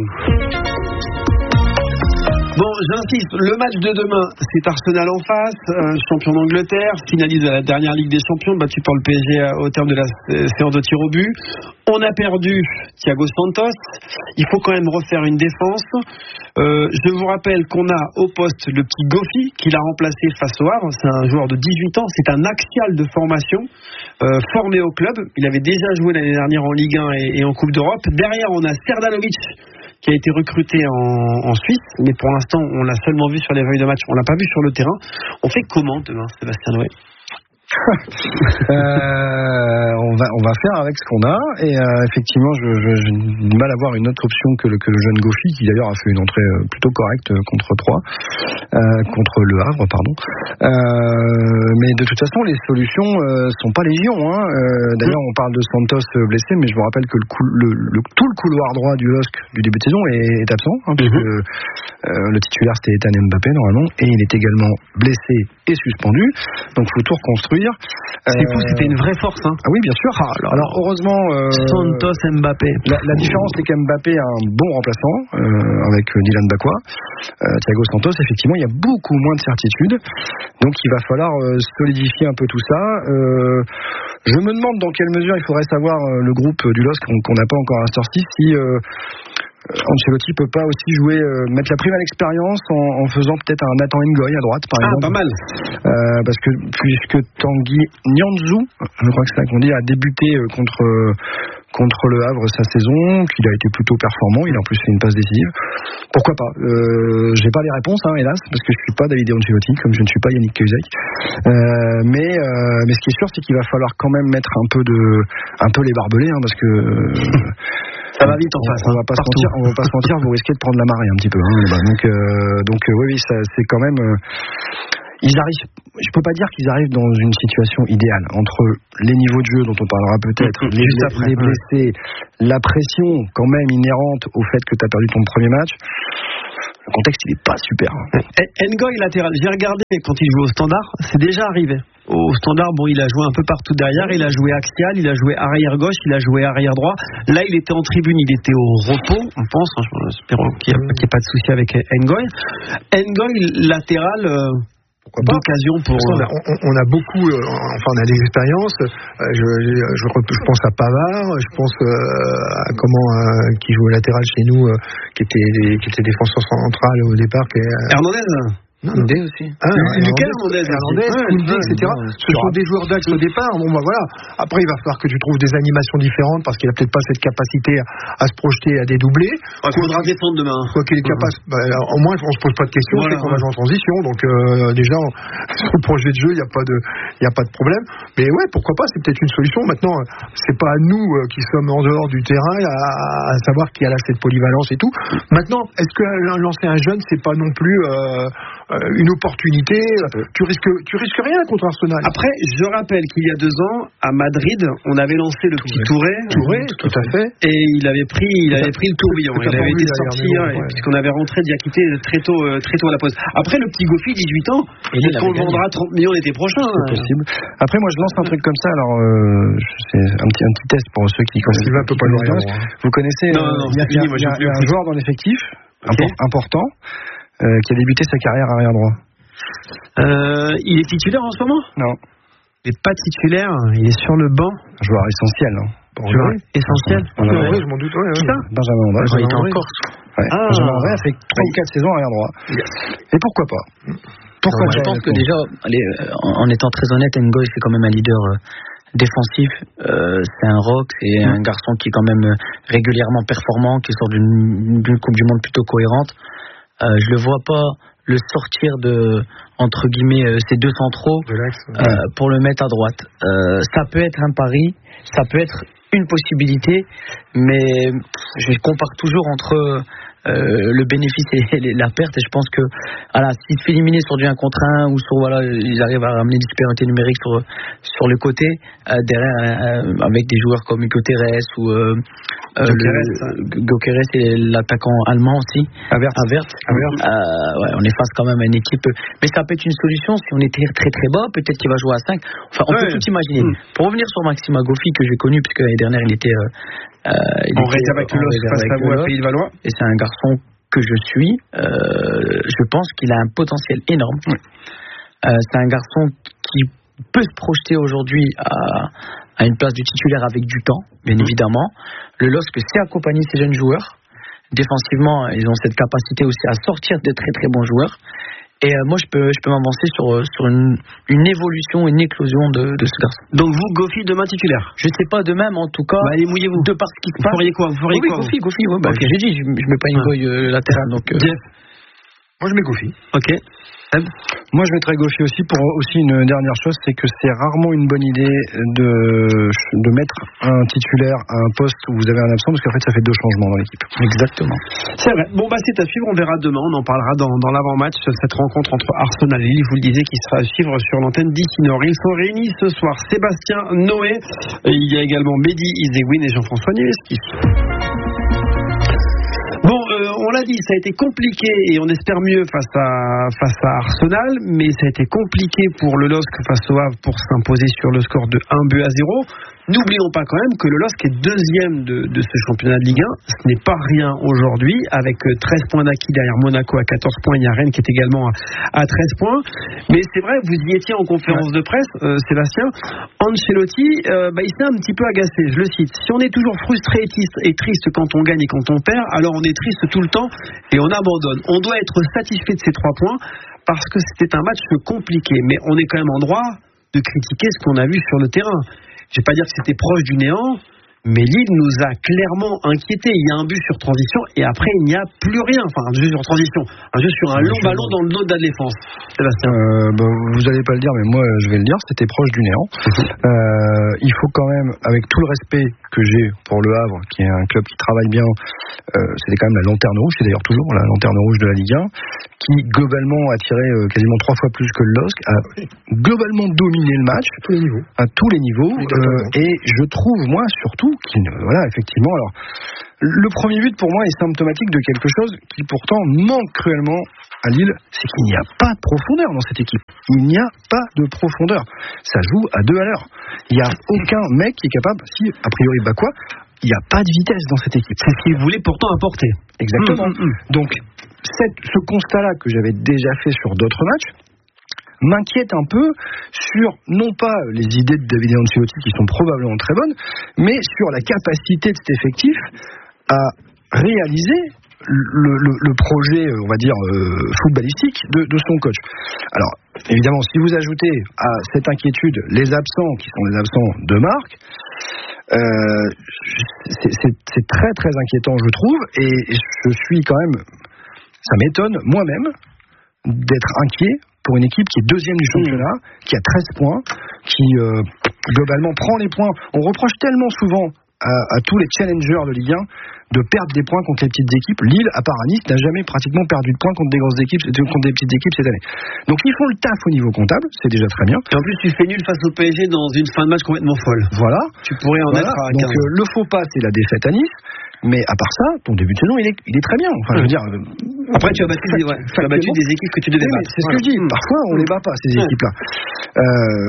Bon, j'insiste, le match de demain, c'est Arsenal en face, euh, champion d'Angleterre, finaliste de la dernière Ligue des Champions, battu par le P S G au terme de la séance de tir au but. On a perdu Thiago Santos, il faut quand même refaire une défense. Euh, je vous rappelle qu'on a au poste le petit Goffy, qui l'a remplacé face au Havre, c'est un joueur de dix-huit ans, c'est un axial de formation, euh, formé au club, il avait déjà joué l'année dernière en Ligue un et, et en Coupe d'Europe. Derrière, on a Serdalovic, qui a été recruté en, en Suisse, mais pour l'instant, on l'a seulement vu sur les feuilles de match, on l'a pas vu sur le terrain. On fait comment demain, Sébastien Noé? euh, on va on va faire avec ce qu'on a et euh, effectivement je, je, j'ai du mal à voir une autre option que le, que le jeune Goffy qui d'ailleurs a fait une entrée plutôt correcte contre Troyes, euh, contre Le Havre pardon. Euh, mais de toute façon les solutions euh, sont pas légion hein. euh, d'ailleurs on parle de Santos blessé, mais je vous rappelle que le, cou, le, le tout le couloir droit du L O S C du début de saison est, est absent hein, puisque mm-hmm. euh, le titulaire c'était Ethan Mbappé normalement et il est également blessé et suspendu, donc faut tout reconstruire. C'est euh... fou, c'était une vraie force. Hein. Ah oui, bien sûr. Ah, alors, alors heureusement, euh... Santos, Mbappé. La, la différence, c'est qu'Mbappé a un bon remplaçant euh, avec Dylan Bakwa. Euh, Thiago Santos, effectivement, il y a beaucoup moins de certitude. Donc, il va falloir euh, solidifier un peu tout ça. Euh, je me demande dans quelle mesure il faudrait savoir euh, le groupe du L O S C qu'on n'a pas encore à sortir si. Euh, Ancelotti peut pas aussi jouer, euh, mettre la prime à l'expérience en, en faisant peut-être un Nathan Ngoy à droite, par ah, exemple. Pas mal. Euh, parce que puisque Tanguy Nianzou, je crois que c'est ça qu'on dit, a débuté contre contre le Havre sa saison, qu'il a été plutôt performant, il a en plus fait une passe décisive. Pourquoi pas euh, J'ai pas les réponses, hein, hélas, parce que je suis pas David Ancelotti, comme je ne suis pas Yannick Cahuzac. Euh, mais euh, mais ce qui est sûr, c'est qu'il va falloir quand même mettre un peu de un peu les barbelés, hein, parce que ça va vite en face. On, on va pas se mentir, on va pas se mentir, vous risquez de prendre la marée un petit peu. Hein, là-bas. Donc euh, donc euh, oui oui, ça, c'est quand même. Euh, Ils arrivent, je peux pas dire qu'ils arrivent dans une situation idéale entre les niveaux de jeu dont on parlera peut-être, mmh, les, après, les blessés, ouais. La pression quand même inhérente au fait que tu as perdu ton premier match. Le contexte il est pas super. Ngoy latéral, j'ai regardé quand il joue au Standard, c'est déjà arrivé. Au Standard, bon, il a joué un peu partout derrière, il a joué axial, il a joué arrière gauche, il a joué arrière droit. Là, il était en tribune, il était au repos, on pense. Hein, espérons qu'il n'y ait pas de souci avec Ngoy. Ngoy latéral. Euh, d'occasion pour. On a, on, on a beaucoup, euh, enfin on a des expériences. Euh, je, je, je, je pense à Pavard, je pense euh, à comment euh, qui joue au latéral chez nous, euh, qui était qui était défenseur central au départ. Qui est, Hernandez. Non, Koundé aussi. Ah, Lucas Hernandez, Hernandez, Koundé, et cetera. Ce sont des joueurs d'axe au départ. Bon, bah voilà. Après, il va falloir que tu trouves des animations différentes parce qu'il a peut-être pas cette capacité à, à se projeter, à dédoubler. Il faudra défendre demain. Quoi qu'il est capable. Bah, au moins, on se pose pas de questions. Voilà, c'est qu'on va jouer en transition. Donc, euh, déjà, sur le projet de jeu, il n'y a pas de, il y a pas de problème. Mais ouais, pourquoi pas? C'est peut-être une solution. Maintenant, c'est pas à nous euh, qui sommes en dehors du terrain à, à savoir qui a là cette polyvalence et tout. Maintenant, est-ce que lancer un jeune, c'est pas non plus euh, une opportunité, tu risques, tu risques rien contre Arsenal. Après, je rappelle qu'il y a deux ans, à Madrid, on avait lancé le petit Touré, Touré, tout à fait, et il avait pris, il avait pris le tourbillon, il avait été sorti, ouais, ouais. puisqu'on avait rentré Diakité très tôt, très tôt à la pause. Après, le petit Goffy, dix-huit ans, peut-être qu'on le vendra trente millions l'été prochain. C'est possible. Après, moi, je lance un truc comme ça, alors, euh, c'est un petit, un petit test pour ceux qui connaissent. Sylvain peut pas le voir. Vous connaissez, non, non, il y a, fini, y a, moi, y a, y a un joueur dans l'effectif, okay. important, euh, qui a débuté sa carrière arrière droit. Euh, il est titulaire en ce moment? Non. Il n'est pas titulaire, il est sur le banc. Un joueur essentiel. Hein. Joueur essentiel. Ouais, ouais, ouais, je m'en doute. Ouais, ouais. Qui ça? Benjamin André. Il était en Corse. Ouais. Ah. Benjamin André a fait trois ou quatre saisons arrière droit. Yes. Et pourquoi pas? Pourquoi Je pense que déjà, allez, en étant très honnête, Ngoy c'est quand même un leader euh, défensif. Euh, c'est un rock, c'est mmh. un garçon qui est quand même régulièrement performant, qui sort d'une, d'une Coupe du Monde plutôt cohérente. Euh, je le vois pas le sortir de entre guillemets euh, ces deux centraux euh, pour le mettre à droite. Euh, ça peut être un pari, ça peut être une possibilité, mais je compare toujours entre euh, le bénéfice et la perte, et je pense que voilà, s'il se fait éliminer sur du un contre un ou sur voilà, ils arrivent à ramener des supériorités numériques sur sur le côté euh, derrière euh, avec des joueurs comme Hugo Terres ou euh, Gyökeres et l'attaquant allemand aussi Havertz. Havertz. Euh, ouais, on est face quand même à une équipe, mais ça peut être une solution si on était très très bas, peut-être qu'il va jouer à cinq, enfin on ouais. peut tout imaginer. Mmh. Pour revenir sur Maxime Goffy que j'ai connu puisque l'année dernière il était euh, il en réserve avec le L O S face à vous à Pays de Valois, et c'est un garçon que je suis, euh, je pense qu'il a un potentiel énorme. Mmh. Euh, c'est un garçon qui peut se projeter aujourd'hui à à une place du titulaire avec du temps, bien mmh. évidemment. Le L O S C sait accompagner ces jeunes joueurs. Défensivement, ils ont cette capacité aussi à sortir de très très bons joueurs. Et euh, moi, je peux, je peux m'avancer sur, sur une, une évolution, une éclosion de, de ce garçon. Donc vous, Goffy, demain titulaire? Je sais pas de même, en tout cas. Bah, allez, mouillez-vous. De par ce qui se passe. Vous feriez quoi? Vous feriez oui, quoi Goffy, Goffy, ouais, bah, okay. J'ai dit, je, je mets pas une goy euh, latérale. Donc, euh... Jeff. Moi, je mets Goffy. Ok. Seb. Moi, je mettrais Goffy aussi pour aussi une dernière chose, c'est que c'est rarement une bonne idée de, de mettre un titulaire à un poste où vous avez un absent, parce qu'en fait, ça fait deux changements dans l'équipe. Exactement. C'est vrai. Bon, bah, c'est à suivre. On verra demain. On en parlera dans, dans l'avant-match, cette rencontre entre Arsenal et Lille. Je vous le disais, qui sera à suivre sur l'antenne d'Ici Nord. Ils sont réunis ce soir. Sébastien Noé. Et il y a également Mehdi Izeguine et Jean-François Nieveski. Bon, euh, on l'a dit, ça a été compliqué et on espère mieux face à, face à Arsenal, mais ça a été compliqué pour le L O S C face au Havre pour s'imposer sur le score de un but à zéro. N'oublions pas quand même que le L O S C est deuxième de, de ce championnat de Ligue un. Ce n'est pas rien aujourd'hui, avec treize points d'acquis derrière Monaco à quatorze points. Il y a Rennes qui est également à, à treize points. Mais c'est vrai, vous y étiez en conférence de presse, euh, Sébastien. Ancelotti, euh, bah, il s'est un petit peu agacé, je le cite. Si on est toujours frustré et triste quand on gagne et quand on perd, alors on est triste tout le temps et on abandonne. On doit être satisfait de ces trois points parce que c'était un match compliqué. Mais on est quand même en droit de critiquer ce qu'on a vu sur le terrain. Je ne vais pas dire que c'était proche du néant, mais Lille nous a clairement inquiétés. Il y a un but sur transition et après il n'y a plus rien. Enfin, un jeu sur transition, un jeu sur un long ballon dans le dos de la défense. Sébastien. Euh, bah, vous n'allez pas le dire, mais moi je vais le dire, c'était proche du néant. Euh, il faut quand même, avec tout le respect que j'ai pour le Havre, qui est un club qui travaille bien, euh, c'était quand même la lanterne rouge, c'est d'ailleurs toujours la lanterne rouge de la Ligue un, qui globalement a tiré euh, quasiment trois fois plus que le L O S C, a globalement dominé le match à tous les niveaux, à tous les niveaux euh, et je trouve moi surtout qu'il voilà effectivement alors le premier but pour moi est symptomatique de quelque chose qui pourtant manque cruellement à Lille, c'est qu'il n'y a pas de profondeur dans cette équipe. Il n'y a pas de profondeur. Ça joue à deux à l'heure. Il n'y a aucun mec qui est capable, si a priori bah quoi, il n'y a pas de vitesse dans cette équipe. C'est ce qu'il voulait pourtant apporter. Exactement. Mmh, mmh. Donc cette, ce constat-là que j'avais déjà fait sur d'autres matchs m'inquiète un peu sur, non pas les idées de Davide Ancelotti qui sont probablement très bonnes, mais sur la capacité de cet effectif à réaliser le, le, le projet, on va dire, euh, footballistique de, de son coach. Alors, évidemment, si vous ajoutez à cette inquiétude les absents, qui sont les absents de marque, euh, c'est, c'est, c'est très très inquiétant, je trouve, et je suis quand même, ça m'étonne moi-même d'être inquiet pour une équipe qui est deuxième du championnat, qui a treize points, qui euh, globalement prend les points. On reproche tellement souvent à, à tous les challengers de Ligue un de perdre des points contre les petites équipes. Lille, à part à Nice, n'a jamais pratiquement perdu de points contre des grosses équipes, contre des petites équipes cette année. Donc ils font le taf au niveau comptable, c'est déjà très bien. Et en plus, tu fais nul face au P S G dans une fin de match complètement folle. Voilà. Tu pourrais en voilà. être à Donc euh, le faux pas, c'est la défaite à Nice. Mais à part ça, ton début de saison, il est, il est très bien. Enfin, je veux dire. Après, tu as battu, des, ouais, tu as battu des équipes que tu devais battre. C'est ce que je dis. Parfois, on les bat pas, ces équipes-là. Euh,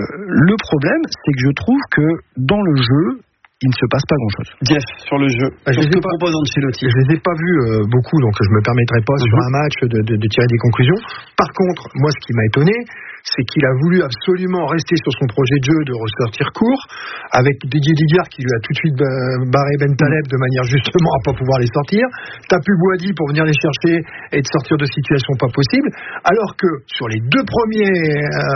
le problème, c'est que je trouve que dans le jeu, il ne se passe pas grand-chose. Jeff, sur le jeu, je sur ce que pas, propose Ancelotti. Je les ai pas vus euh, beaucoup, donc je me permettrai pas mm-hmm. sur un match de, de, de tirer des conclusions. Par contre, moi, ce qui m'a étonné, c'est qu'il a voulu absolument rester sur son projet de jeu de ressortir court, avec Didier Digard qui lui a tout de suite barré Ben Taleb de manière justement à pas pouvoir les sortir. T'as plus Boadi pour venir les chercher et de sortir de situations pas possibles, alors que sur les deux premières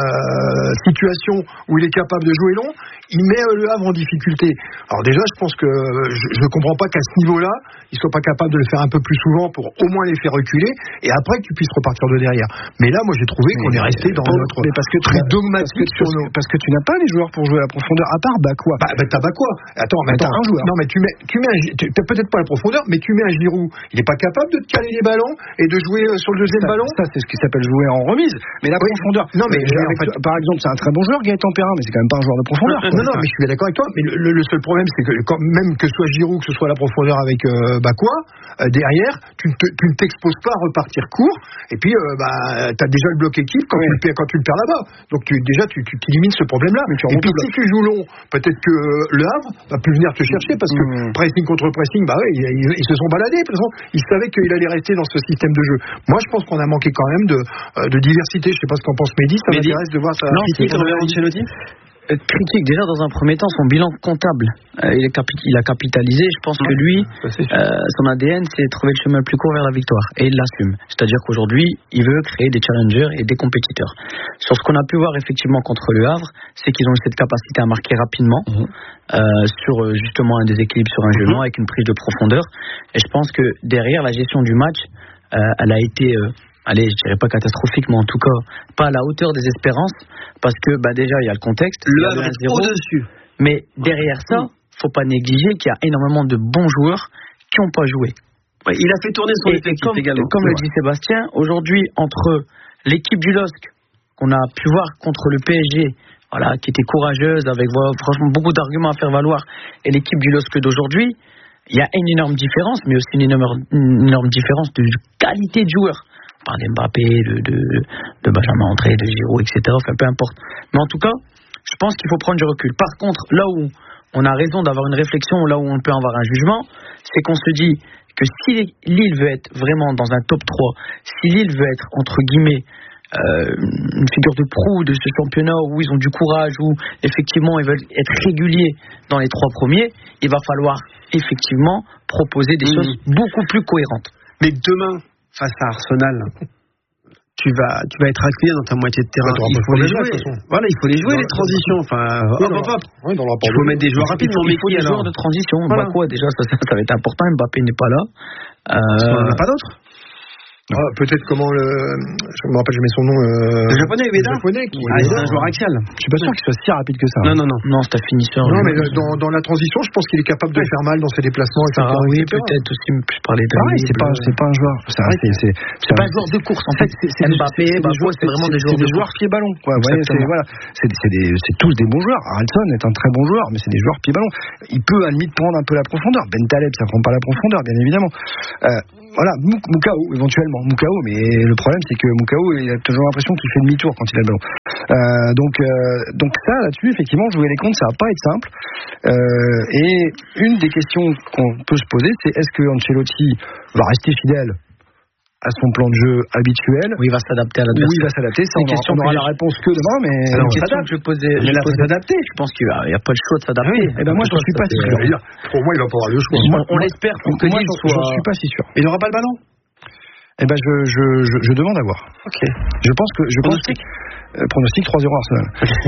euh, situations où il est capable de jouer long, il met le Havre en difficulté. Alors déjà, je pense que je ne comprends pas qu'à ce niveau-là, il soit pas capable de le faire un peu plus souvent pour au moins les faire reculer, et après que tu puisses repartir de derrière. Mais là, moi, j'ai trouvé qu'on est resté dans notre mais parce que très dogmatique sur nos... parce que tu n'as pas les joueurs pour jouer à la profondeur à part Bakwa. Bah, bah t'as Bakwa. Attends, mais attends, un joueur. Non mais tu mets tu mets un, tu, t'as peut-être pas la profondeur, mais tu mets un Giroud, il est pas capable de te caler les ballons et de jouer sur le deuxième ça, ballon. Ça c'est ce qui s'appelle jouer en remise. Mais la oui. profondeur. Non mais, mais avec, en fait, par exemple, c'est un très bon joueur Gaëtan Perrin, mais c'est quand même pas un joueur de profondeur. Non, non, non mais je suis d'accord avec toi, mais le, le, le seul problème c'est que quand, même que ce soit Giroud, que ce soit la profondeur avec euh, Bakwa, euh, derrière, tu ne, te, tu ne t'exposes pas à repartir court et puis euh, bah t'as déjà le bloc équipe quand, oui. tu, le perds, quand tu le perds là-bas. Donc tu, déjà tu, tu élimines ce problème-là. Mais tu et puis si tu joues long, peut-être que le Havre va plus venir te chercher parce que mmh. pressing contre pressing, bah ouais, ils, ils, ils se sont baladés. De toute façon, ils savaient qu'il allait rester dans ce système de jeu. Moi, je pense qu'on a manqué quand même de, euh, de diversité. Je sais pas ce qu'en pense Mehdi. Ça Mehdi. m'intéresse de voir ça. Non, critique envers Ancelotti. Critique déjà dans un premier temps son bilan comptable. Euh, il, est capi- il a capitalisé. Je pense que lui, euh, son A D N, c'est trouver le chemin le plus court vers la victoire et il l'assume. C'est-à-dire qu'aujourd'hui, il veut créer des challengers et des compétiteurs. Sur ce qu'on a pu voir effectivement contre le Havre, c'est qu'ils ont eu cette capacité à marquer rapidement mmh. euh, sur justement un déséquilibre sur un jeu long avec une prise de profondeur. Et je pense que derrière la gestion du match, euh, elle a été euh, allez, je dirais pas catastrophique, mais en tout cas pas à la hauteur des espérances, parce que bah déjà il y a le contexte, le Havre est au-dessus. Mais derrière ça, faut pas négliger qu'il y a énormément de bons joueurs qui n'ont pas joué. Ouais, il a fait tourner son effectif comme, également. Comme le dit Sébastien, aujourd'hui entre l'équipe du L O S C qu'on a pu voir contre le P S G, voilà, qui était courageuse avec voilà, franchement beaucoup d'arguments à faire valoir, et l'équipe du L O S C d'aujourd'hui, il y a une énorme différence, mais aussi une énorme, une énorme différence de qualité de joueur. On parle d'Mbappé, de, de, de Benjamin André, de Giroud, et cetera. Enfin, peu importe. Mais en tout cas, je pense qu'il faut prendre du recul. Par contre, là où on a raison d'avoir une réflexion, là où on peut avoir un jugement, c'est qu'on se dit que si Lille veut être vraiment dans un top trois, si Lille veut être, entre guillemets, euh, une figure de proue de ce championnat où ils ont du courage, où effectivement ils veulent être réguliers dans les trois premiers, il va falloir effectivement proposer des mmh. choses beaucoup plus cohérentes. Mais demain, face à Arsenal, tu vas, tu vas être accueilli dans ta moitié de terrain. Bah, il faut les jouer. Voilà, il faut les jouer, dans les transitions. Enfin, oui, hop, hop, hop. Oui, il faut mettre des joueurs rapides. Il faut des joueurs de transition. Voilà. Bah quoi, déjà, ça, ça, ça va être important. Mbappé n'est pas là. Euh... Il n'y en a pas d'autres. Ah, peut-être comment le. Je me rappelle jamais son nom. Euh... Le japonais, Ueda. Le japonais qui. Ah, c'est un joueur axial. Je suis pas sûr qu'il soit si rapide que ça. Non, non, non. Non, c'est un finisseur. Non, mais dans, dans la transition, je pense qu'il est capable de faire mal dans ses déplacements, et cetera. Ah, oui, peut-être aussi. Je parlais de. Pareil, c'est pas, c'est pas un joueur. C'est, c'est, c'est, c'est pas un joueur de course. En fait, c'est, c'est Mbappé, Mbappé, c'est vraiment des joueurs. C'est des joueurs pied-ballon. Quoi. Vous voyez, c'est voilà. C'est, c'est, des, c'est tous des bons joueurs. Harrelson est un très bon joueur, mais c'est des joueurs pied-ballon. Il peut à la limite prendre un peu la profondeur. Ben Taleb, ça prend pas la profondeur, bien évidemment. Euh, Voilà, Moukao, éventuellement. Moukao, mais le problème, c'est que Moukao, il a toujours l'impression qu'il fait demi-tour quand il a le ballon. Euh, donc, euh, donc ça, là-dessus, effectivement, jouer les comptes, ça va pas être simple. Euh, et une des questions qu'on peut se poser, c'est est-ce que Ancelotti va rester fidèle à son plan de jeu habituel, où il va s'adapter à l'adversaire. Oui, il va s'adapter. Ça, on, aura, on aura la réponse que demain, mais c'est une question que je posais. Mais là, faut s'adapter. Je pense qu'il n'y a, a pas le choix de s'adapter. Oui. Et ben moi, je suis pas si sûr. Pour moi, il va pas avoir le choix. Moi, on l'espère pour que Lille soit. Je suis pas si sûr. Il n'aura pas le ballon. Eh ben, je, je, je, je demande à voir. Ok. Je pense que, je pense que, euh, pronostic trois zéro Arsenal.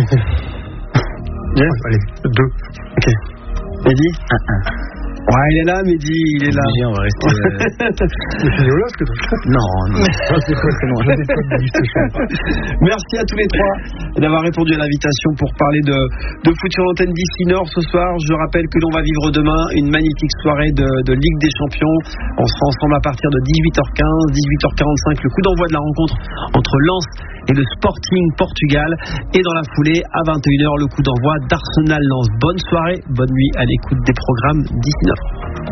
Yes. Allez, deux. Ok. Mehdi un un. Ouais, il est là, Mehdi, il est là. Mehdi, on va rester. C'est Léolas que tu fais ? Non, non. C'est quoi, c'est non. Merci à tous les trois d'avoir répondu à l'invitation pour parler de, de foot sur l'antenne d'ici Nord ce soir. Je rappelle que l'on va vivre demain une magnifique soirée de, de Ligue des Champions. On sera ensemble à partir de dix-huit heures quinze, dix-huit heures quarante-cinq, le coup d'envoi de la rencontre entre Lens et le Sporting Portugal. Et dans la foulée, à vingt et une heures, le coup d'envoi d'Arsenal-Lens. Bonne soirée, bonne nuit à l'écoute des programmes d'ici Nord.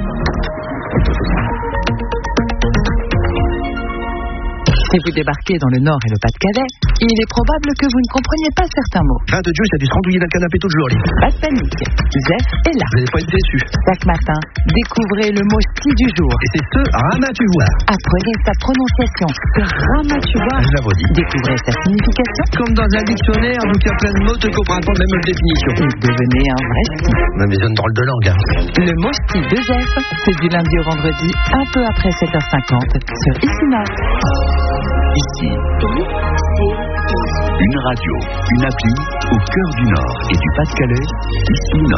Si vous débarquez dans le Nord et le Pas-de-Calais, il est probable que vous ne compreniez pas certains mots. Fin de Dieu, ça a dû se randouiller d'un canapé tout le jour. Pas de panique, Zef est là. Vous n'allez pas être déçus. Chaque matin, découvrez le mot ski du jour. Et c'est ce Ramatuvoir. Apprenez sa prononciation. Ramatuvoir. Je la redis. Découvrez sa signification. Comme dans un dictionnaire, donc il y a plein de mots qui ne comprennent pas la même définition. Et devenez un vrai ski. Même des zones drôles de langue. Hein. Le mot ski de Zef, c'est du lundi au vendredi, un peu après sept heures cinquante, sur Ici Nord. Ici, une radio, une appli au cœur du Nord et du Pas-de-Calais, Ici Nord.